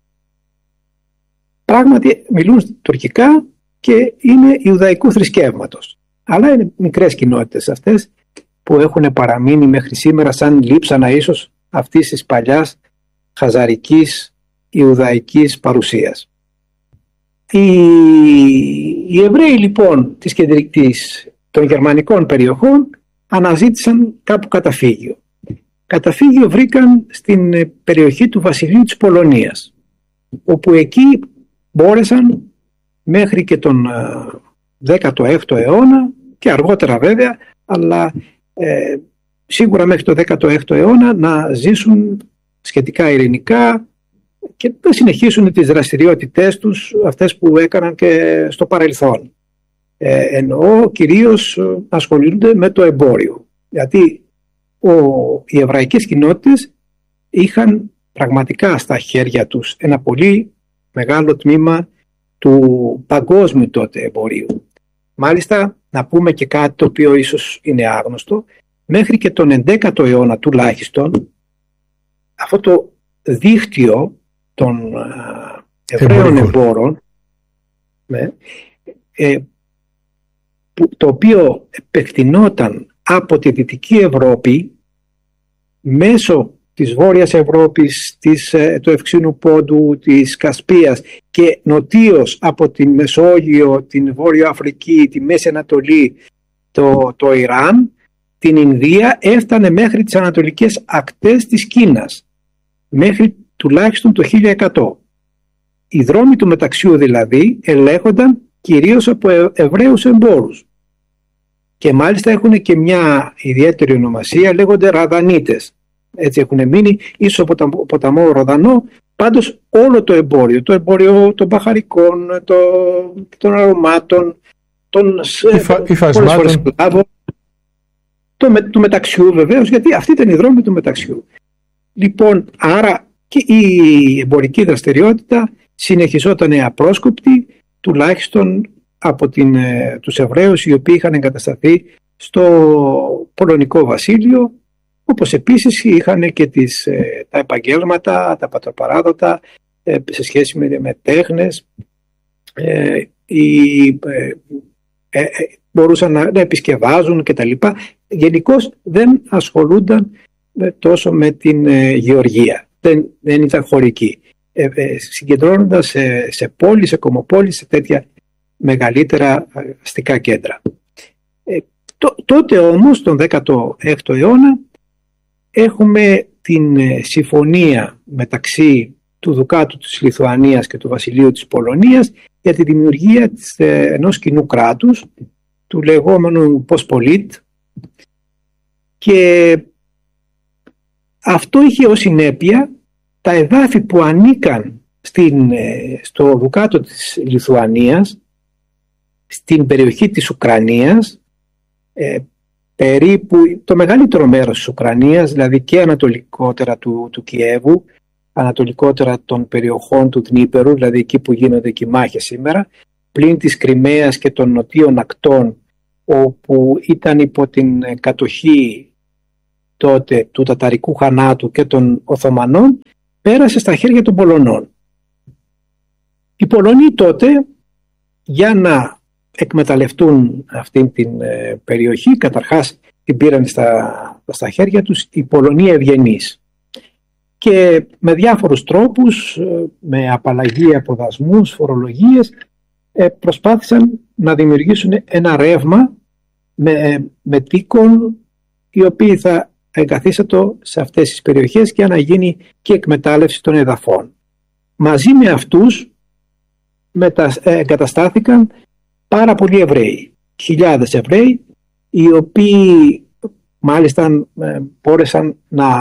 B: Πράγματι μιλούν τουρκικά και είναι Ιουδαϊκού θρησκεύματος. Αλλά είναι μικρές κοινότητες αυτές που έχουν παραμείνει μέχρι σήμερα σαν λείψανα ίσως αυτής της παλιάς χαζαρικής Ιουδαϊκής παρουσίας. Οι, οι Εβραίοι λοιπόν της, της, των γερμανικών περιοχών αναζήτησαν κάπου καταφύγιο. Καταφύγιο βρήκαν στην περιοχή του βασιλείου της Πολωνίας, όπου εκεί μπόρεσαν μέχρι και τον δέκατο έκτο αιώνα και αργότερα βέβαια, αλλά ε, σίγουρα μέχρι το δέκατο έκτο αιώνα να ζήσουν σχετικά ειρηνικά και να συνεχίσουν τις δραστηριότητές τους, αυτές που έκαναν και στο παρελθόν. Ε, εννοώ κυρίως να ασχολούνται με το εμπόριο. Γιατί ο, οι εβραϊκές κοινότητες είχαν πραγματικά στα χέρια τους ένα πολύ μεγάλο τμήμα του παγκόσμιου τότε εμπορίου. Μάλιστα, να πούμε και κάτι το οποίο ίσως είναι άγνωστο, μέχρι και τον ενδέκατο αιώνα τουλάχιστον, αυτό το δίκτυο των Εβραίων εμπόρων, ναι, ε, που, το οποίο επεκτηνόταν από τη Δυτική Ευρώπη μέσω της Βόρειας Ευρώπης, της, του Ευξήνου Πόντου, της Κασπίας και νοτίως από την Μεσόγειο, την Βόρειο Αφρική, τη Μέση Ανατολή, το, το Ιράν, την Ινδία, έφτανε μέχρι τις ανατολικές ακτές της Κίνας, μέχρι τουλάχιστον το χίλια εκατό. Οι δρόμοι του μεταξιού δηλαδή ελέγχονταν κυρίως από Εβραίους εμπόρους. Και μάλιστα έχουν και μια ιδιαίτερη ονομασία, λέγονται Ραδανίτες. Έτσι έχουν μείνει, ίσως από το ποταμό Ροδανό, πάντως όλο το εμπόριο, το εμπόριο των μπαχαρικών, το, των αρωμάτων, των
A: υφασμάτων,
B: το, με, του μεταξιού βεβαίως, γιατί αυτή ήταν η δρόμη του μεταξιού. Λοιπόν, άρα και η εμπορική δραστηριότητα συνεχιζόταν απρόσκοπτη, τουλάχιστον από την, τους Εβραίους οι οποίοι είχαν εγκατασταθεί στο Πολωνικό Βασίλειο, όπως επίσης είχαν και τις, τα επαγγέλματα, τα πατροπαράδοτα σε σχέση με, με τέχνες, ε, ή, ε, ε, μπορούσαν να, να επισκευάζουν κτλ. Γενικώς δεν ασχολούνταν τόσο με την ε, γεωργία, δεν, δεν ήταν χωρικοί. Ε, ε, συγκεντρώνοντας σε, σε πόλεις, σε κομμοπόλεις, σε τέτοια μεγαλύτερα αστικά κέντρα. Ε, τό, τότε όμως, τον δέκατο έκτο αιώνα, έχουμε την ε, συμφωνία μεταξύ του Δουκάτου της Λιθουανίας και του Βασιλείου της Πολωνίας για τη δημιουργία της, ε, ενός κοινού κράτους, του λεγόμενου Ποσπολίτ, και αυτό είχε ως συνέπεια τα εδάφη που ανήκαν στην, στο Δουκάτο της Λιθουανίας, στην περιοχή της Ουκρανίας, ε, περίπου το μεγαλύτερο μέρος της Ουκρανίας, δηλαδή και ανατολικότερα του, του Κιέβου, ανατολικότερα των περιοχών του Δνίπερου, δηλαδή εκεί που γίνονται και οι μάχες σήμερα, πλην της Κριμαίας και των νοτίων ακτών, όπου ήταν υπό την κατοχή τότε του Ταταρικού Χανάτου και των Οθωμανών, πέρασε στα χέρια των Πολωνών. Οι Πολωνοί τότε, για να εκμεταλλευτούν αυτήν την ε, περιοχή, καταρχάς την πήραν στα, στα χέρια τους οι Πολωνοί ευγενείς. Και με διάφορους τρόπους, ε, με απαλλαγή από δασμούς, φορολογίες, ε, προσπάθησαν να δημιουργήσουν ένα ρεύμα με, με τοίκων οι οποίοι θα εγκαθίστατο σε αυτές τις περιοχές και να γίνει και εκμετάλλευση των εδαφών. Μαζί με αυτούς μετα, εγκαταστάθηκαν πάρα πολλοί Εβραίοι, χιλιάδες Εβραίοι, οι οποίοι μάλιστα μπόρεσαν να,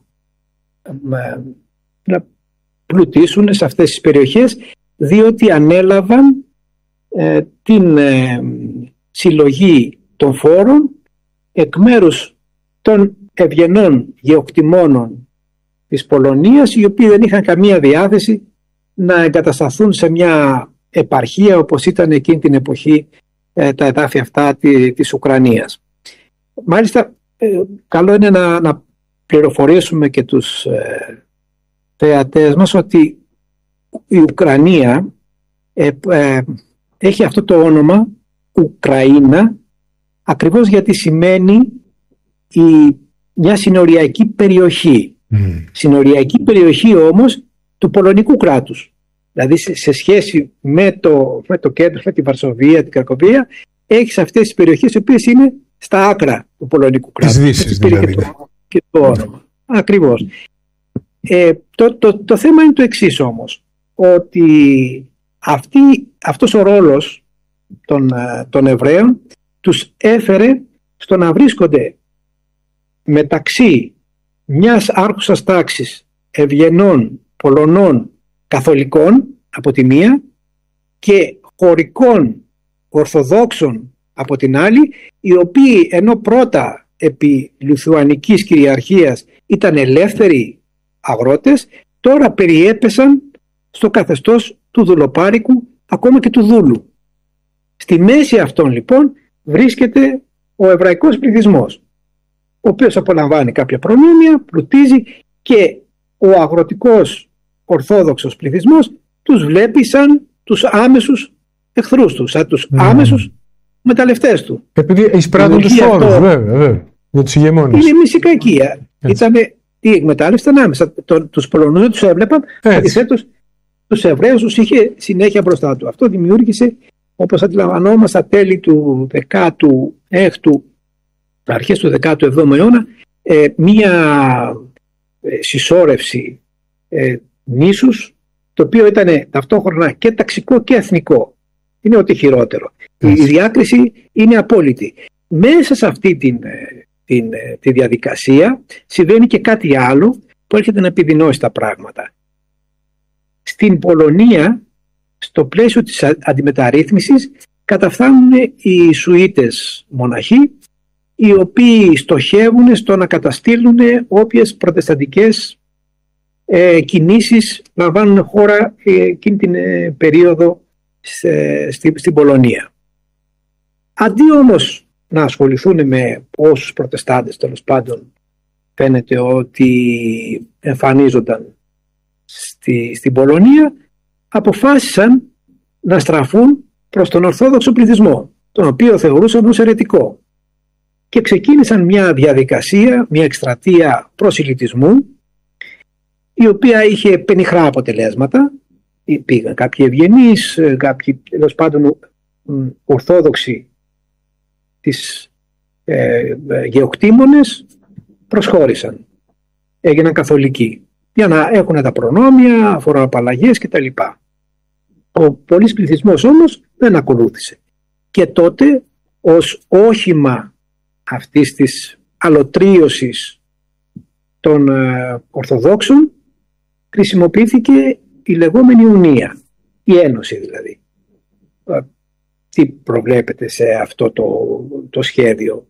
B: να πλουτίσουν σε αυτές τις περιοχές, διότι ανέλαβαν ε, την ε, συλλογή των φόρων εκ μέρους των ευγενών γεωκτημόνων της Πολωνίας, οι οποίοι δεν είχαν καμία διάθεση να εγκατασταθούν σε μια επαρχία όπως ήταν εκείνη την εποχή ε, τα εδάφια αυτά τη, της Ουκρανίας. Μάλιστα ε, καλό είναι να, να πληροφορήσουμε και τους ε, θεατές μας ότι η Ουκρανία ε, ε, έχει αυτό το όνομα Ουκραΐνα ακριβώς γιατί σημαίνει η, μια συνοριακή περιοχή. Mm. Συνοριακή περιοχή όμως του πολωνικού κράτους. Δηλαδή σε, σε σχέση με το, με το κέντρο, με τη Βαρσοβία, την Κρακοβία, έχεις αυτές τις περιοχές οι οποίες είναι στα άκρα του πολωνικού κράτους.
A: Της Δύσης δηλαδή.
B: Και το, και το όνομα. Mm. Ακριβώς. Ε, το, το, το θέμα είναι το εξής όμως, ότι αυτή, αυτός ο ρόλος των, των Εβραίων τους έφερε στο να βρίσκονται μεταξύ μιας άρχουσας τάξης ευγενών Πολωνών καθολικών από τη μία και χωρικών Ορθοδόξων από την άλλη, οι οποίοι ενώ πρώτα επί Λιθουανικής κυριαρχίας ήταν ελεύθεροι αγρότες, τώρα περιέπεσαν στο καθεστώς του δουλοπάρικου, ακόμα και του δούλου. Στη μέση αυτών λοιπόν βρίσκεται ο εβραϊκός πληθυσμός, ο οποίος απολαμβάνει κάποια προνόμια, πλουτίζει, και ο αγροτικός ορθόδοξος πληθυσμός τους βλέπει σαν τους άμεσους εχθρούς του, σαν τους mm. άμεσους μεταλλευτές του.
A: Επειδή εισπράττουν τους φόρους, αυτό... βέβαια, βέβαια, για τους ηγεμόνες. Είναι
B: μισή κακία. Ήτανε, η εκμετάλλευση ήταν άμεσα. Το, τους Πολωνούς δεν τους έβλεπαν, αντιθέτως τους Εβραίους τους είχε συνέχεια μπροστά του. Αυτό δημιούργησε, όπως αντιλαμβανόμαστε, στα τέλη του δέκατου έκτου, αρχές του δέκατου εβδόμου αιώνα, ε, μία ε, συσσόρευση ε, νήσους, το οποίο ήταν ταυτόχρονα και ταξικό και εθνικό. Είναι ό,τι χειρότερο. Yes. Η διάκριση είναι απόλυτη. Μέσα σε αυτή την, την, τη διαδικασία συμβαίνει και κάτι άλλο που έρχεται να επιδεινώσει τα πράγματα. Στην Πολωνία, στο πλαίσιο της αντιμεταρρύθμισης, καταφθάνουν οι Ιησουήτες μοναχοί, οι οποίοι στοχεύουν στο να καταστήλουν όποιες προτεσταντικές ε, κινήσεις λαμβάνουν χώρα ε, εκείνη την ε, περίοδο σε, στη, στην Πολωνία. Αντί όμως να ασχοληθούν με όσους προτεστάντες, τέλος πάντων φαίνεται ότι εμφανίζονταν στη, στην Πολωνία, αποφάσισαν να στραφούν προς τον Ορθόδοξο πληθυσμό, τον οποίο θεωρούσαν ως αιρετικό, και ξεκίνησαν μια διαδικασία, μια εκστρατεία προσιλητισμού, η οποία είχε πενιχρά αποτελέσματα. Πήγαν κάποιοι ευγενείς, κάποιοι τέλος πάντων ορθόδοξοι της ε, γεωκτήμονες προσχώρησαν, έγιναν καθολικοί για να έχουν τα προνόμια, φοροαπαλλαγές κτλ. Ο πολύς πληθυσμός όμως δεν ακολούθησε, και τότε ως όχημα αυτής της αλωτρίωσης των ε, Ορθοδόξων χρησιμοποιήθηκε η λεγόμενη Ουνία, η Ένωση δηλαδή. Τι προβλέπεται σε αυτό το, το σχέδιο?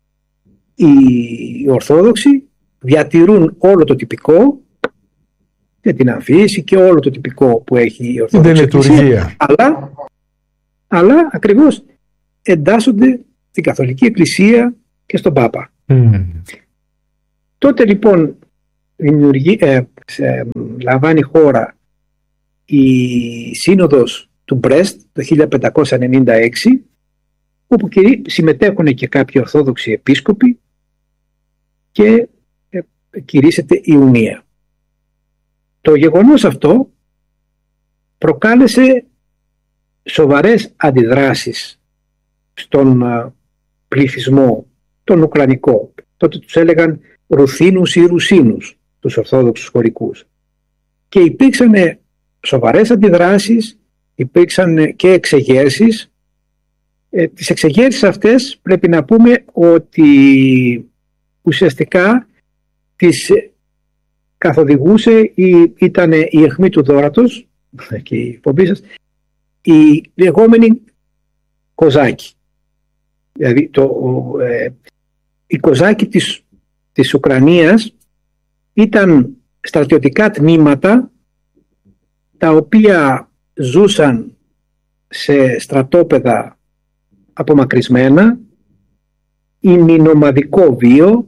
B: Οι Ορθόδοξοι διατηρούν όλο το τυπικό και την αμφίεση και όλο το τυπικό που έχει η Ορθόδοξη Εκκλησία, αλλά, αλλά ακριβώς εντάσσονται στην Καθολική Εκκλησία και στον Πάπα. Mm. Τότε λοιπόν δημιουργεί, ε, ε, λαμβάνει χώρα η Σύνοδος του Μπρέστ το χίλια πεντακόσια ενενήντα έξι, όπου συμμετέχουν και κάποιοι Ορθόδοξοι επίσκοποι και ε, κηρύσσεται η Ουνία. Το γεγονός αυτό προκάλεσε σοβαρές αντιδράσεις στον πληθυσμό, τον Ουκρανικό. Τότε τους έλεγαν Ρουθίνους ή Ρουσίνους, τους Ορθόδοξους χωρικούς. Και υπήρξαν σοβαρές αντιδράσεις, υπήρξαν και εξεγέρσεις. Ε, τις εξεγέρσεις αυτές πρέπει να πούμε ότι ουσιαστικά τις καθοδηγούσε ή ήταν η αιχμή του δώρατος και η εκπομπή σας, η λεγόμενη Κοζάκη. Δηλαδή το, ε, η Κοζάκη της, της Ουκρανίας ήταν στρατιωτικά τμήματα τα οποία ζούσαν σε στρατόπεδα απομακρυσμένα, ημινομαδικό βίο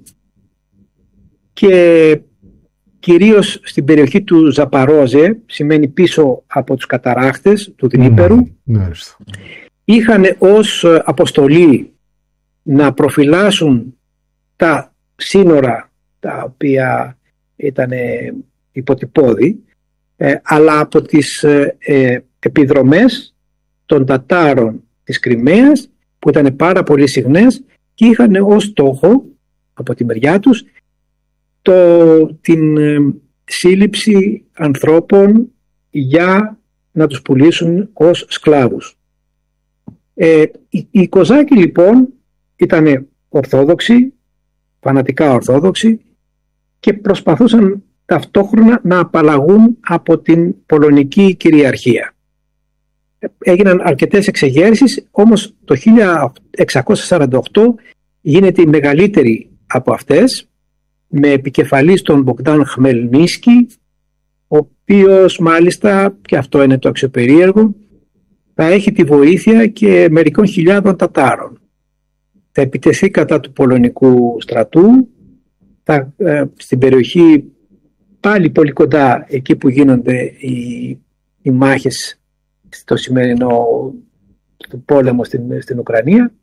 B: και κυρίως στην περιοχή του Ζαπαρόζε, σημαίνει πίσω από τους καταράχτες του Δνήπερου,
A: mm,
B: είχαν ως αποστολή να προφυλάσσουν τα σύνορα τα οποία ήταν υποτυπώδη, ε, αλλά από τις ε, επιδρομές των Τατάρων της Κριμαίας, που ήταν πάρα πολύ συχνές και είχαν ως στόχο από τη μεριά τους το, την ε, σύλληψη ανθρώπων για να τους πουλήσουν ως σκλάβους. Ε, οι, οι Κοζάκοι λοιπόν ήταν ορθόδοξοι, φανατικά ορθόδοξοι, και προσπαθούσαν ταυτόχρονα να απαλλαγούν από την πολωνική κυριαρχία. Έγιναν αρκετές εξεγέρσεις, όμως το χίλια εξακόσια σαράντα οκτώ γίνεται η μεγαλύτερη από αυτές, με επικεφαλής τον Μπογδάν Χμελνίσκι, ο οποίος μάλιστα, και αυτό είναι το αξιοπερίεργο, θα έχει τη βοήθεια και μερικών χιλιάδων Τατάρων. Θα επιτεθεί κατά του πολωνικού στρατού, θα, ε, στην περιοχή πάλι πολύ κοντά εκεί που γίνονται οι, οι μάχες στο σημερινό πόλεμο στην, στην Ουκρανία,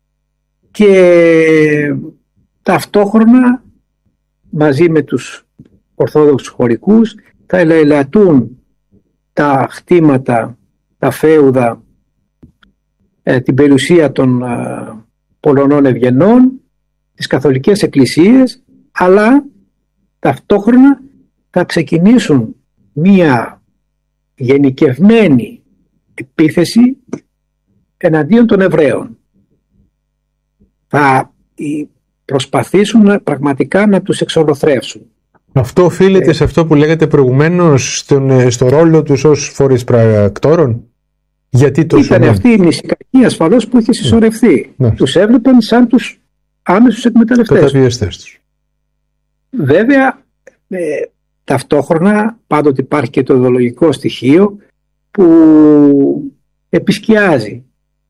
B: και ταυτόχρονα μαζί με τους Ορθόδοξους χωρικούς θα ελεηλατούν τα χτήματα, τα φέουδα, ε, την περιουσία των ε, Πολωνών ευγενών, τις καθολικές εκκλησίες, αλλά ταυτόχρονα θα ξεκινήσουν μία γενικευμένη επίθεση εναντίον των Εβραίων. Θα προσπαθήσουν πραγματικά να τους εξολοθρεύσουν.
A: Αυτό οφείλεται ε, σε αυτό που λέγατε προηγουμένως, στον, στο ρόλο τους ως φορείς πρακτόρων? Γιατί το
B: ήταν αυτή η νησικακή ασφαλώς που είχε συσσωρευτεί. Ναι. Τους έβλεπαν σαν τους άμεσους εκμεταλλευτές τους. Βέβαια, ε, ταυτόχρονα πάντοτε υπάρχει και το ιδεολογικό στοιχείο που επισκιάζει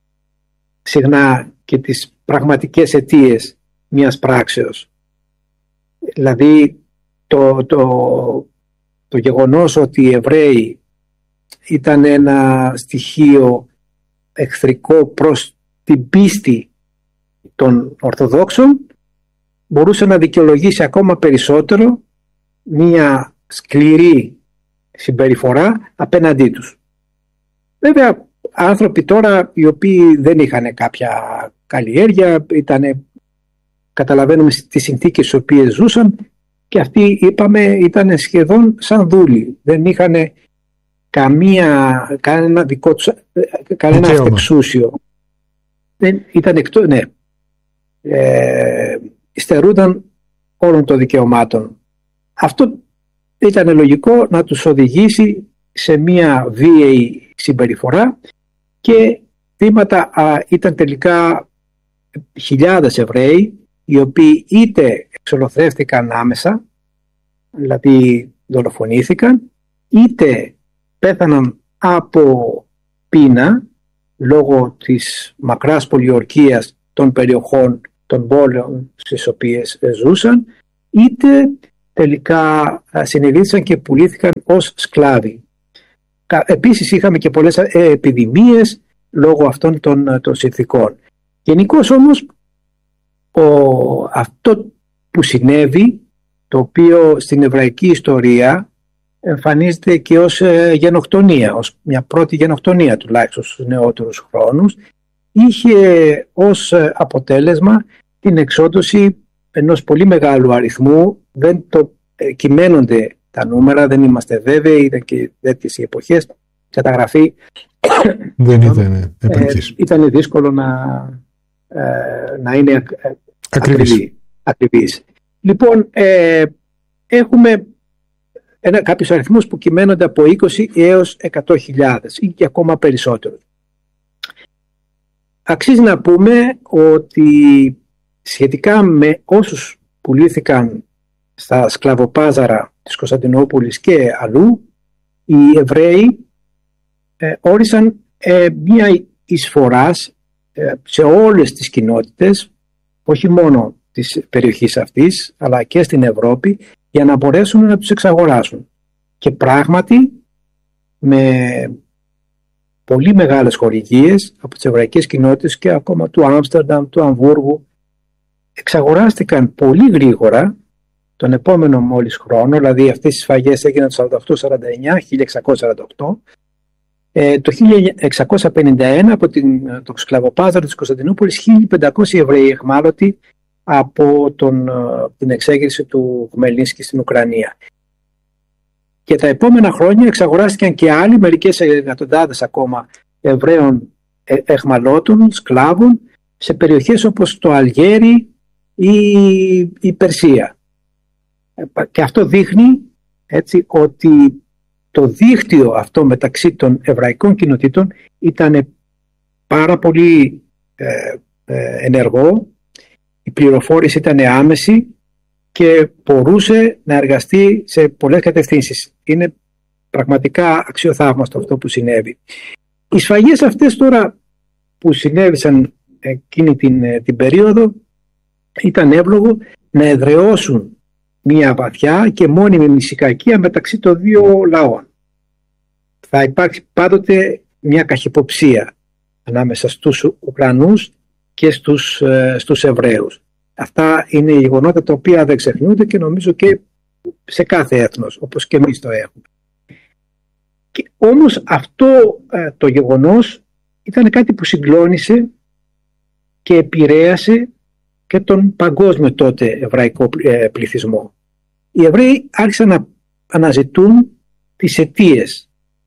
B: συχνά και τις πραγματικές αιτίες μιας πράξεως. Δηλαδή το, το, το γεγονός ότι οι Εβραίοι ήταν ένα στοιχείο εχθρικό προς την πίστη των Ορθοδόξων μπορούσε να δικαιολογήσει ακόμα περισσότερο μια σκληρή συμπεριφορά απέναντί τους. Βέβαια, άνθρωποι τώρα οι οποίοι δεν είχαν κάποια καλλιέργεια, ήτανε, καταλαβαίνουμε τις συνθήκες στις οποίες ζούσαν, και αυτοί, είπαμε, ήταν σχεδόν σαν δούλοι. Δεν είχαν καμία, κανένα δικό τους, κανένα αυτεξούσιο. Δεν ήταν εκτός, ναι. Ε, υστερούνταν όλων των δικαιωμάτων. Αυτό ήταν λογικό να τους οδηγήσει σε μια βίαιη συμπεριφορά, και θύματα α, ήταν τελικά χιλιάδες Εβραίοι, οι οποίοι είτε εξολοθρεύτηκαν άμεσα, δηλαδή δολοφονήθηκαν, είτε πέθαναν από πείνα λόγω της μακράς πολιορκίας των περιοχών των πόλεων στις οποίες ζούσαν, είτε τελικά συνελήφθησαν και πουλήθηκαν ως σκλάβοι. Επίσης είχαμε και πολλές επιδημίες λόγω αυτών των, των συνθηκών. Γενικώς όμως ο, αυτό που συνέβη, το οποίο στην εβραϊκή ιστορία εμφανίζεται και ως ε, γενοκτονία, ως μια πρώτη γενοκτονία τουλάχιστον στους νεότερους χρόνους, είχε ως αποτέλεσμα την εξόντωση ενός πολύ μεγάλου αριθμού, δεν το ε, κυμαίνονται τα νούμερα, δεν είμαστε βέβαιοι, ήταν και τέτοιες οι εποχές, καταγραφή
A: δεν ήταν επαρκής.
B: Ε, ήταν δύσκολο να, ε, να είναι ακριβής. ακριβής. Λοιπόν, ε, έχουμε ένα, κάποιους αριθμούς που κυμαίνονται από είκοσι έως εκατό χιλιάδες ή και ακόμα περισσότερο. Αξίζει να πούμε ότι σχετικά με όσους πουλήθηκαν στα σκλαβοπάζαρα της Κωνσταντινούπολης και αλλού, οι Εβραίοι ε, όρισαν ε, μια εισφοράς ε, σε όλες τις κοινότητες, όχι μόνο της περιοχής αυτής, αλλά και στην Ευρώπη, για να μπορέσουν να τους εξαγοράσουν. Και πράγματι, με πολύ μεγάλες χορηγίες από τις εβραϊκές κοινότητες και ακόμα του Άμστερνταμ, του Αμβούργου, εξαγοράστηκαν πολύ γρήγορα τον επόμενο μόλις χρόνο, δηλαδή αυτές οι σφαγές έγιναν το σαράντα οκτώ σαράντα εννιά, χίλια εξακόσια σαράντα οκτώ. Ε, το χίλια εξακόσια πενήντα ένα από την, το σκλαβοπάζαρο της Κωνσταντινούπολης, χίλια πεντακόσιοι Εβραίοι εχμάλωτοι από τον, την εξέγερση του Χμελνίνσκι στην Ουκρανία. Και τα επόμενα χρόνια εξαγοράστηκαν και άλλοι, μερικές εκατοντάδες ακόμα Εβραίων εχμαλώτων, σκλάβων, σε περιοχές όπως το Αλγέρι ή η Περσία. Και αυτό δείχνει έτσι ότι το δίκτυο αυτό μεταξύ των εβραϊκών κοινοτήτων ήταν πάρα πολύ ε, ε, ενεργό, η πληροφόρηση ήταν άμεση και μπορούσε να εργαστεί σε πολλές κατευθύνσεις. Είναι πραγματικά αξιοθαύμαστο αυτό που συνέβη. Οι σφαγές αυτές τώρα που συνέβησαν εκείνη την, την περίοδο ήταν εύλογο να εδραιώσουν μια βαθιά και μόνιμη μυσικακία μεταξύ των δύο λαών. Θα υπάρξει πάντοτε μια καχυποψία ανάμεσα στους Ουκρανούς και στους, ε, στους Εβραίους. Αυτά είναι γεγονότα τα οποία δεν ξεχνούνται και νομίζω και σε κάθε έθνος, όπως και εμείς το έχουμε. Και όμως αυτό ε, το γεγονός ήταν κάτι που συγκλώνησε και επηρέασε και τον παγκόσμιο τότε εβραϊκό πληθυσμό. Οι Εβραίοι άρχισαν να αναζητούν τις αιτίες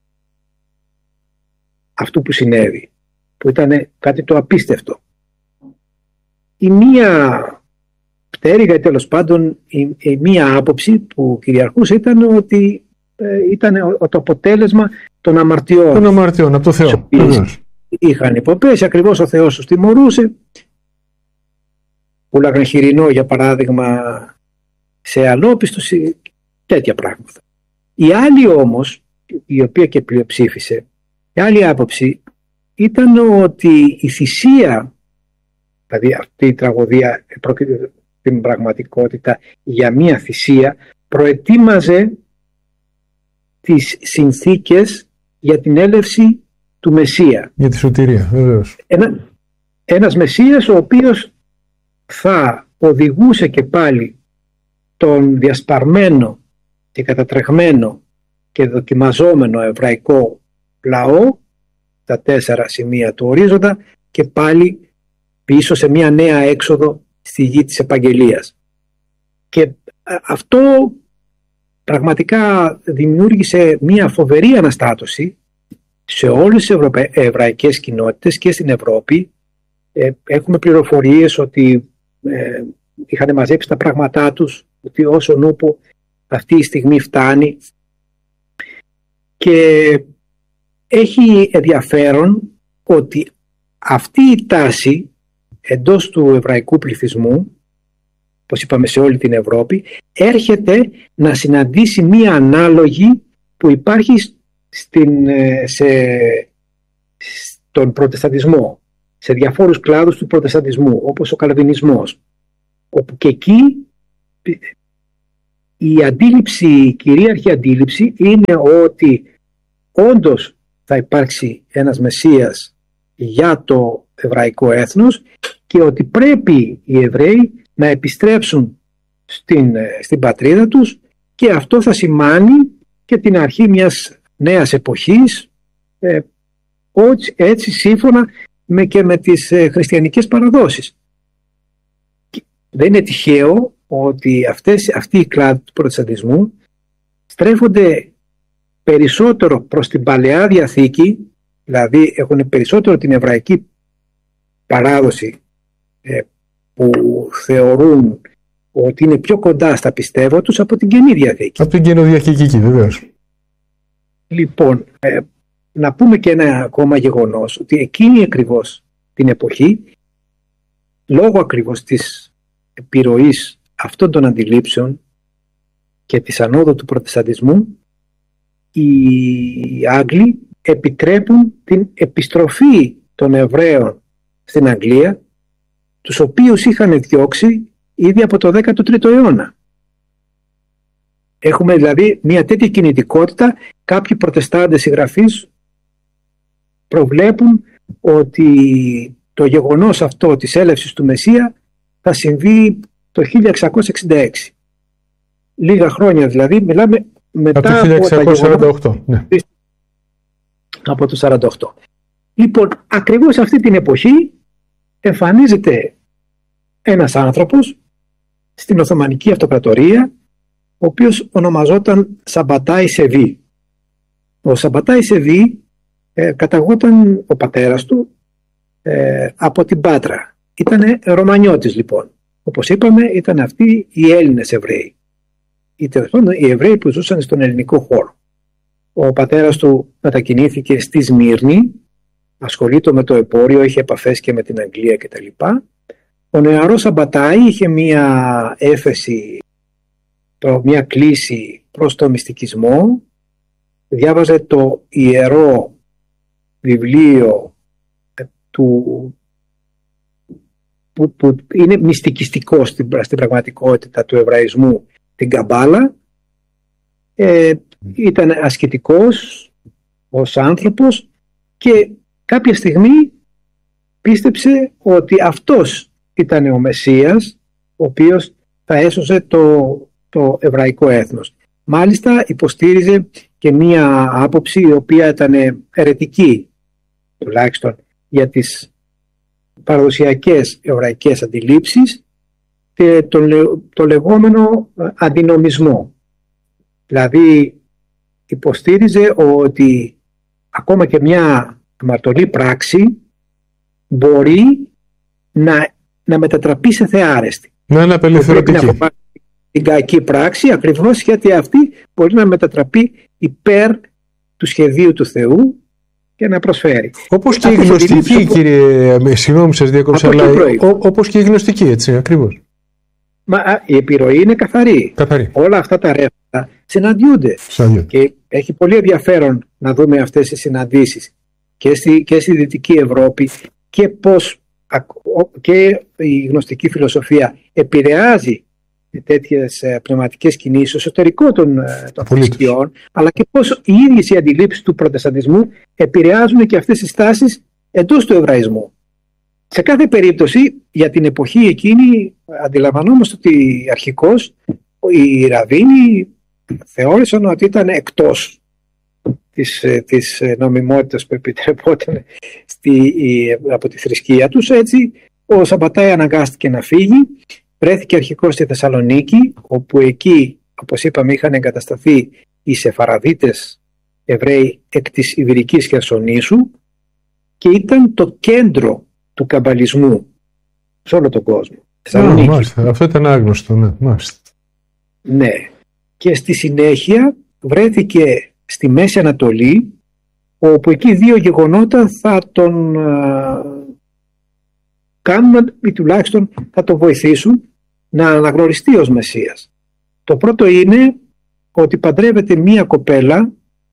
B: αυτού που συνέβη, που ήταν κάτι το απίστευτο. Η μία πτέρυγα ή τέλος πάντων η, η μία άποψη που κυριαρχούσε ήταν ότι ε, ήταν το αποτέλεσμα των αμαρτιών.
A: Των αμαρτιών από το Θεό.
B: Είχαν υποπέσει, ακριβώς ο Θεός τους τιμωρούσε. Πουλάγαν χοιρινό για παράδειγμα σε αλόπιστος, τέτοια πράγματα. Η άλλη όμως, η οποία και πλειοψήφισε, η άλλη άποψη ήταν ότι η θυσία, δηλαδή αυτή η τραγωδία πρόκειται την πραγματικότητα για μία θυσία, προετοίμαζε τις συνθήκες για την έλευση του Μεσσία.
A: Για τη σωτηρία, βεβαίως.
B: Ένα, ένας Μεσσίας ο οποίος θα οδηγούσε και πάλι τον διασπαρμένο και κατατρεχμένο και δοκιμαζόμενο εβραϊκό λαό, τα τέσσερα σημεία του ορίζοντα, και πάλι πίσω σε μια νέα έξοδο στη γη της επαγγελίας. Και αυτό πραγματικά δημιούργησε μια φοβερή αναστάτωση σε όλες τις ευρωπα... εβραϊκές κοινότητες και στην Ευρώπη. Ε, έχουμε πληροφορίες ότι ε, είχαν μαζέψει τα πράγματά τους, ότι όσον ούπο αυτή η στιγμή φτάνει, και έχει ενδιαφέρον ότι αυτή η τάση εντός του εβραϊκού πληθυσμού, όπως είπαμε σε όλη την Ευρώπη, έρχεται να συναντήσει μία ανάλογη που υπάρχει στην, σε, στον προτεσταντισμό, σε διαφόρους κλάδους του προτεσταντισμού, όπως ο καλβινισμός, όπου και εκεί η αντίληψη, η κυρίαρχη αντίληψη είναι ότι όντως θα υπάρξει ένας Μεσσίας για το εβραϊκό έθνος και ότι πρέπει οι Εβραίοι να επιστρέψουν στην, στην πατρίδα τους, και αυτό θα σημάνει και την αρχή μιας νέας εποχής, ε, έτσι σύμφωνα με και με τις ε, χριστιανικές παραδόσεις. δεν είναι τυχαίο ότι αυτές, αυτοί οι κλάδοι του προτεσταντισμού στρέφονται περισσότερο προς την Παλαιά Διαθήκη, δηλαδή έχουν περισσότερο την εβραϊκή παράδοση ε, που θεωρούν ότι είναι πιο κοντά στα πιστεύω τους από την Καινή Διαθήκη.
A: Από την Καινοδιαθηκική, βεβαίως.
B: Λοιπόν, ε, να πούμε και ένα ακόμα γεγονός, ότι εκείνη ακριβώς την εποχή, λόγω ακριβώς της επιρροής αυτών των αντιλήψεων και της ανόδου του προτεσταντισμού, οι Άγγλοι επιτρέπουν την επιστροφή των Εβραίων στην Αγγλία, τους οποίους είχαν διώξει ήδη από το δέκατο τρίτο αιώνα. Έχουμε δηλαδή μια τέτοια κινητικότητα. Κάποιοι προτεστάντες συγγραφείς προβλέπουν ότι το γεγονός αυτό της έλευσης του Μεσσία θα συμβεί το χίλια εξακόσια εξήντα έξι. Λίγα χρόνια δηλαδή, μιλάμε μετά από το
A: χίλια εξακόσια σαράντα οκτώ. Ναι.
B: Από το σαράντα οκτώ. Λοιπόν, ακριβώς αυτή την εποχή εμφανίζεται ένας άνθρωπος στην Οθωμανική Αυτοκρατορία, ο οποίος ονομαζόταν Σαμπατάι Σεβί. Ο Σαμπατάι Σεβί ε, καταγόταν ο πατέρας του ε, από την Πάτρα. Ήταν Ρωμανιώτης λοιπόν. Όπως είπαμε, ήταν αυτοί οι Έλληνες Εβραίοι. Οι, οι Εβραίοι που ζούσαν στον ελληνικό χώρο. Ο πατέρας του μετακινήθηκε στη Σμύρνη, ασχολείται με το εμπόριο, είχε επαφές και με την Αγγλία κτλ. Ο νεαρός Σαμπατάι είχε μία έφεση, μία κλίση προς το μυστικισμό, διάβαζε το ιερό βιβλίο του, που, που είναι μυστικιστικό στην, στην πραγματικότητα του Εβραϊσμού, την Καμπάλα. Ε, ήταν ασκητικός ως άνθρωπος και κάποια στιγμή πίστεψε ότι αυτός ήταν ο Μεσσίας, ο οποίος θα έσωσε το, το εβραϊκό έθνος. Μάλιστα υποστήριζε και μία άποψη η οποία ήταν αιρετική, τουλάχιστον για τις παραδοσιακές εβραϊκές αντιλήψεις, και το, το λεγόμενο αντινομισμό. Δηλαδή υποστήριζε ότι ακόμα και μια αμαρτωλή πράξη μπορεί να, να μετατραπεί σε θεάρεστη.
A: Να είναι απελευθερωτική.
B: Την κακή πράξη, ακριβώς γιατί αυτή μπορεί να μετατραπεί υπέρ του σχεδίου του Θεού και να προσφέρει.
A: Όπως και η γνωστική, που... κύριε, συγγνώμη σας διακόψα, αλλά όπως και η γνωστική, έτσι, ακριβώς.
B: Μα η επιρροή είναι καθαρή.
A: καθαρή.
B: Όλα αυτά τα ρεύματα συναντιούνται.
A: Συναντιούνται.
B: Και έχει πολύ ενδιαφέρον να δούμε αυτές τις συναντήσεις και στη, και στη Δυτική Ευρώπη και πώς και η γνωστική φιλοσοφία επηρεάζει τέτοιες πνευματικές κινήσεις στο εσωτερικό των, των θρησκειών, αλλά και πώς οι ίδιες οι αντιλήψεις του προτεσταντισμού επηρεάζουν και αυτές τις τάσεις εντός του εβραϊσμού. Σε κάθε περίπτωση, για την εποχή εκείνη, αντιλαμβανόμαστε ότι αρχικώς οι Ραβίνοι θεώρησαν ότι ήταν εκτός της, της νομιμότητας που επιτρεπόταν στη, από τη θρησκεία τους. Έτσι, ο Σαμπατάι αναγκάστηκε να φύγει, βρέθηκε αρχικώς στη Θεσσαλονίκη, όπου εκεί, όπως είπαμε, είχαν εγκατασταθεί οι Σεφαραδίτες Εβραίοι εκ της Ιβηρικής Χερσονήσου και ήταν το κέντρο του καμπαλισμού σε όλο τον κόσμο.
A: Ah, μάλιστα. Αυτό ήταν άγνωστο, ναι. Μάλιστα.
B: Ναι. Και στη συνέχεια βρέθηκε στη Μέση Ανατολή, όπου εκεί δύο γεγονότα θα τον α, κάνουν ή τουλάχιστον θα τον βοηθήσουν να αναγνωριστεί ως Μεσσίας. Το πρώτο είναι ότι παντρεύεται μία κοπέλα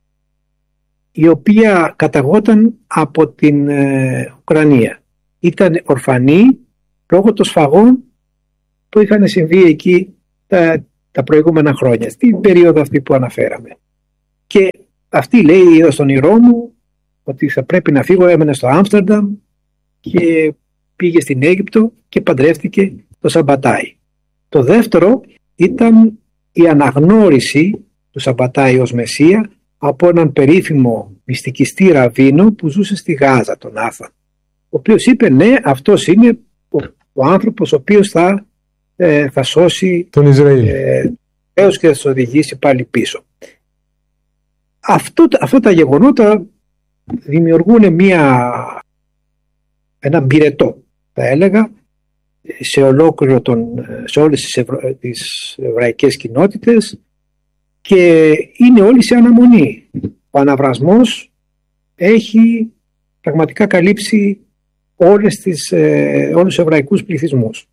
B: η οποία καταγόταν από την ε, Ουκρανία. Ήταν ορφανή λόγω των σφαγών που είχαν συμβεί εκεί τα, τα προηγούμενα χρόνια, στην περίοδο αυτή που αναφέραμε. Και αυτή λέει, είδα στον ήρω μου ότι θα πρέπει να φύγω, έμενε στο Άμστερνταμ και πήγε στην Αίγυπτο και παντρεύτηκε το Σαμπατάι. Το δεύτερο ήταν η αναγνώριση του Σαμπατάι ως Μεσσία από έναν περίφημο μυστικιστή Ραβίνο που ζούσε στη Γάζα, τον Άθα, ο οποίος είπε ναι, αυτός είναι ο, ο άνθρωπος ο οποίος θα ε, θα σώσει
A: τον Ισραήλ
B: ε, έως και θα τους οδηγήσει πάλι πίσω. Αυτό, αυτά τα γεγονότα δημιουργούν μια, ένα πυρετό, θα έλεγα, σε ολόκληρο τον, σε όλες τις, ευρω, τις εβραϊκές κοινότητες, και είναι όλοι σε αναμονή. Ο αναβρασμός έχει πραγματικά καλύψει όλες τις, ε, όλους τους εβραϊκούς πληθυσμούς.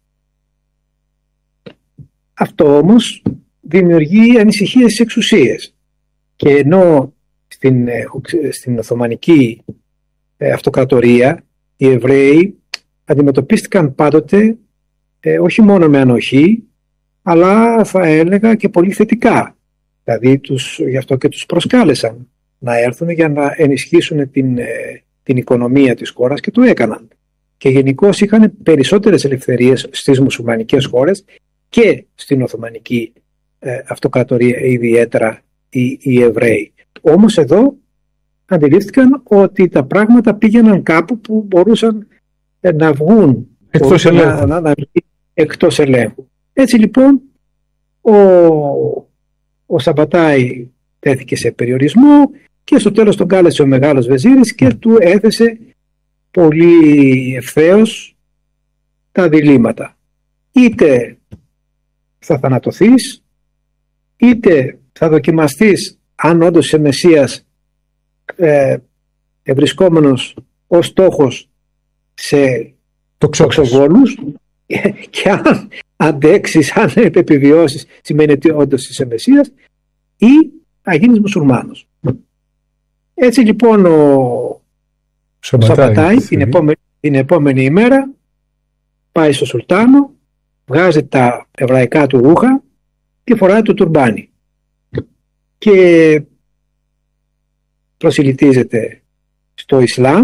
B: Αυτό όμως δημιουργεί ανησυχίες στις εξουσίες, και ενώ στην, στην Οθωμανική αυτοκρατορία οι Εβραίοι αντιμετωπίστηκαν πάντοτε ε, όχι μόνο με ανοχή, αλλά θα έλεγα και πολύ θετικά. Δηλαδή τους, γι' αυτό και τους προσκάλεσαν να έρθουν για να ενισχύσουν την, ε, την οικονομία της χώρας, και το έκαναν. Και γενικώς είχαν περισσότερες ελευθερίες στις μουσουλμανικές χώρες και στην Οθωμανική ε, αυτοκρατορία, ιδιαίτερα οι, οι Εβραίοι. Όμως εδώ αντιλήφθηκαν ότι τα πράγματα πήγαιναν κάπου που μπορούσαν ε, να βγουν
A: εκτός ελέγχου.
B: Να, να, να, εκτός ελέγχου. Έτσι λοιπόν ο, ο Σαμπατάι τέθηκε σε περιορισμό, και στο τέλος τον κάλεσε ο Μεγάλος Βεζίρης και του έθεσε πολύ ευθέως τα διλήμματα. Είτε θα θανατωθείς, είτε θα δοκιμαστείς αν όντως είσαι Μεσσίας, ε, ευρισκόμενος ως στόχος σε τοξοβόλους, και αν αντέξεις, αν επιβιώσεις, σημαίνει ότι όντως είσαι Μεσσίας, ή θα γίνεις μουσουλμάνος. Έτσι λοιπόν ο Σαμπατάι την επόμενη, την επόμενη ημέρα πάει στο Σουλτάνο, βγάζει τα εβραϊκά του ρούχα και φοράει το τουρμπάνι και προσιλητίζεται στο Ισλάμ.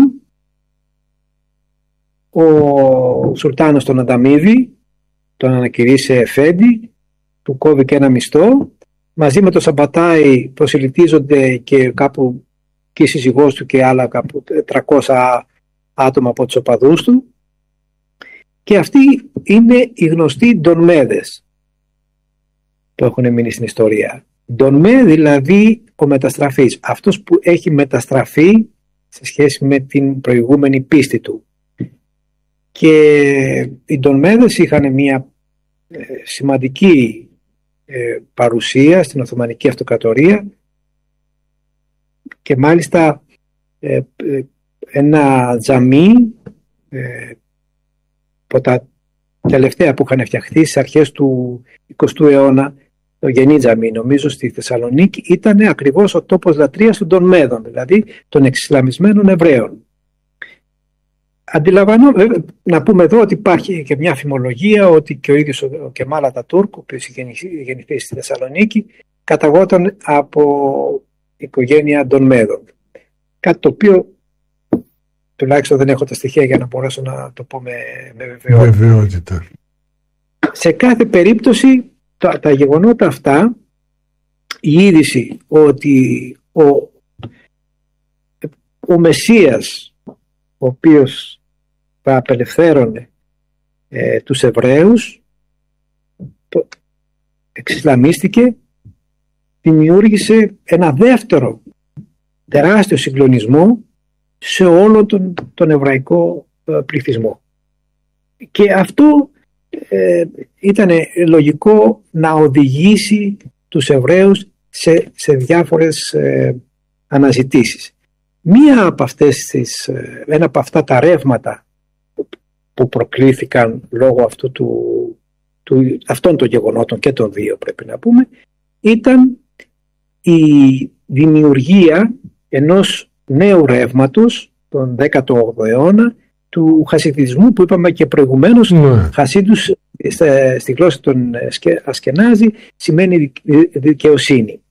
B: Ο Σουλτάνος τον ανταμείβει, τον ανακηρύσσει εφέντη, του κόβει και ένα μισθό. Μαζί με τον Σαμπατάι προσιλητίζονται και κάπου και η σύζυγός του και άλλα κάπου τριακόσια άτομα από τους οπαδούς του, και αυτοί είναι οι γνωστοί ντονμέδες που έχουν μείνει στην ιστορία. Ντονμέ δηλαδή ο μεταστραφής, αυτός που έχει μεταστραφεί σε σχέση με την προηγούμενη πίστη του. Και οι ντονμέδες είχαν μια ε, σημαντική ε, παρουσία στην Οθωμανική Αυτοκρατορία, και μάλιστα ε, ε, ένα τζαμί ε, από τα τελευταία που είχαν φτιαχτεί στις αρχές του εικοστού αιώνα, το Γενή Τζαμί νομίζω στη Θεσσαλονίκη, ήταν ακριβώς ο τόπος λατρείας των Ντονμέδων, δηλαδή των εξισλαμισμένων Εβραίων. Αντιλαμβανώ, να πούμε εδώ ότι υπάρχει και μια φημολογία ότι και ο ίδιος ο Κεμάλ Ατατούρκ, ο οποίος είχε γεννηθεί στη Θεσσαλονίκη, καταγόταν από οικογένεια Ντονμέδων. Κάτι το οποίο τουλάχιστον δεν έχω τα στοιχεία για να μπορέσω να το πω με, με βεβαιότητα.
A: βεβαιότητα.
B: Σε κάθε περίπτωση τα, τα γεγονότα αυτά, η είδηση ότι ο, ο Μεσσίας, ο οποίος θα απελευθέρωνε ε, τους Εβραίους, το, εξισλαμίστηκε, δημιούργησε ένα δεύτερο τεράστιο συγκλονισμό σε όλο τον, τον εβραϊκό ε, πληθυσμό. Και αυτό ε, ήταν λογικό να οδηγήσει τους Εβραίους σε, σε διάφορες ε, αναζητήσεις. Μία από αυτές τις, ε, ένα από αυτά τα ρεύματα που προκλήθηκαν λόγω αυτού του, του, αυτών των γεγονότων, και των δύο πρέπει να πούμε, ήταν η δημιουργία ενός νέου ρεύματος τον δέκατο όγδοο αιώνα του χασιδισμού, που είπαμε και προηγουμένως. Ναι. Χασίδους στη γλώσσα των Ασκενάζη σημαίνει δικαιοσύνη.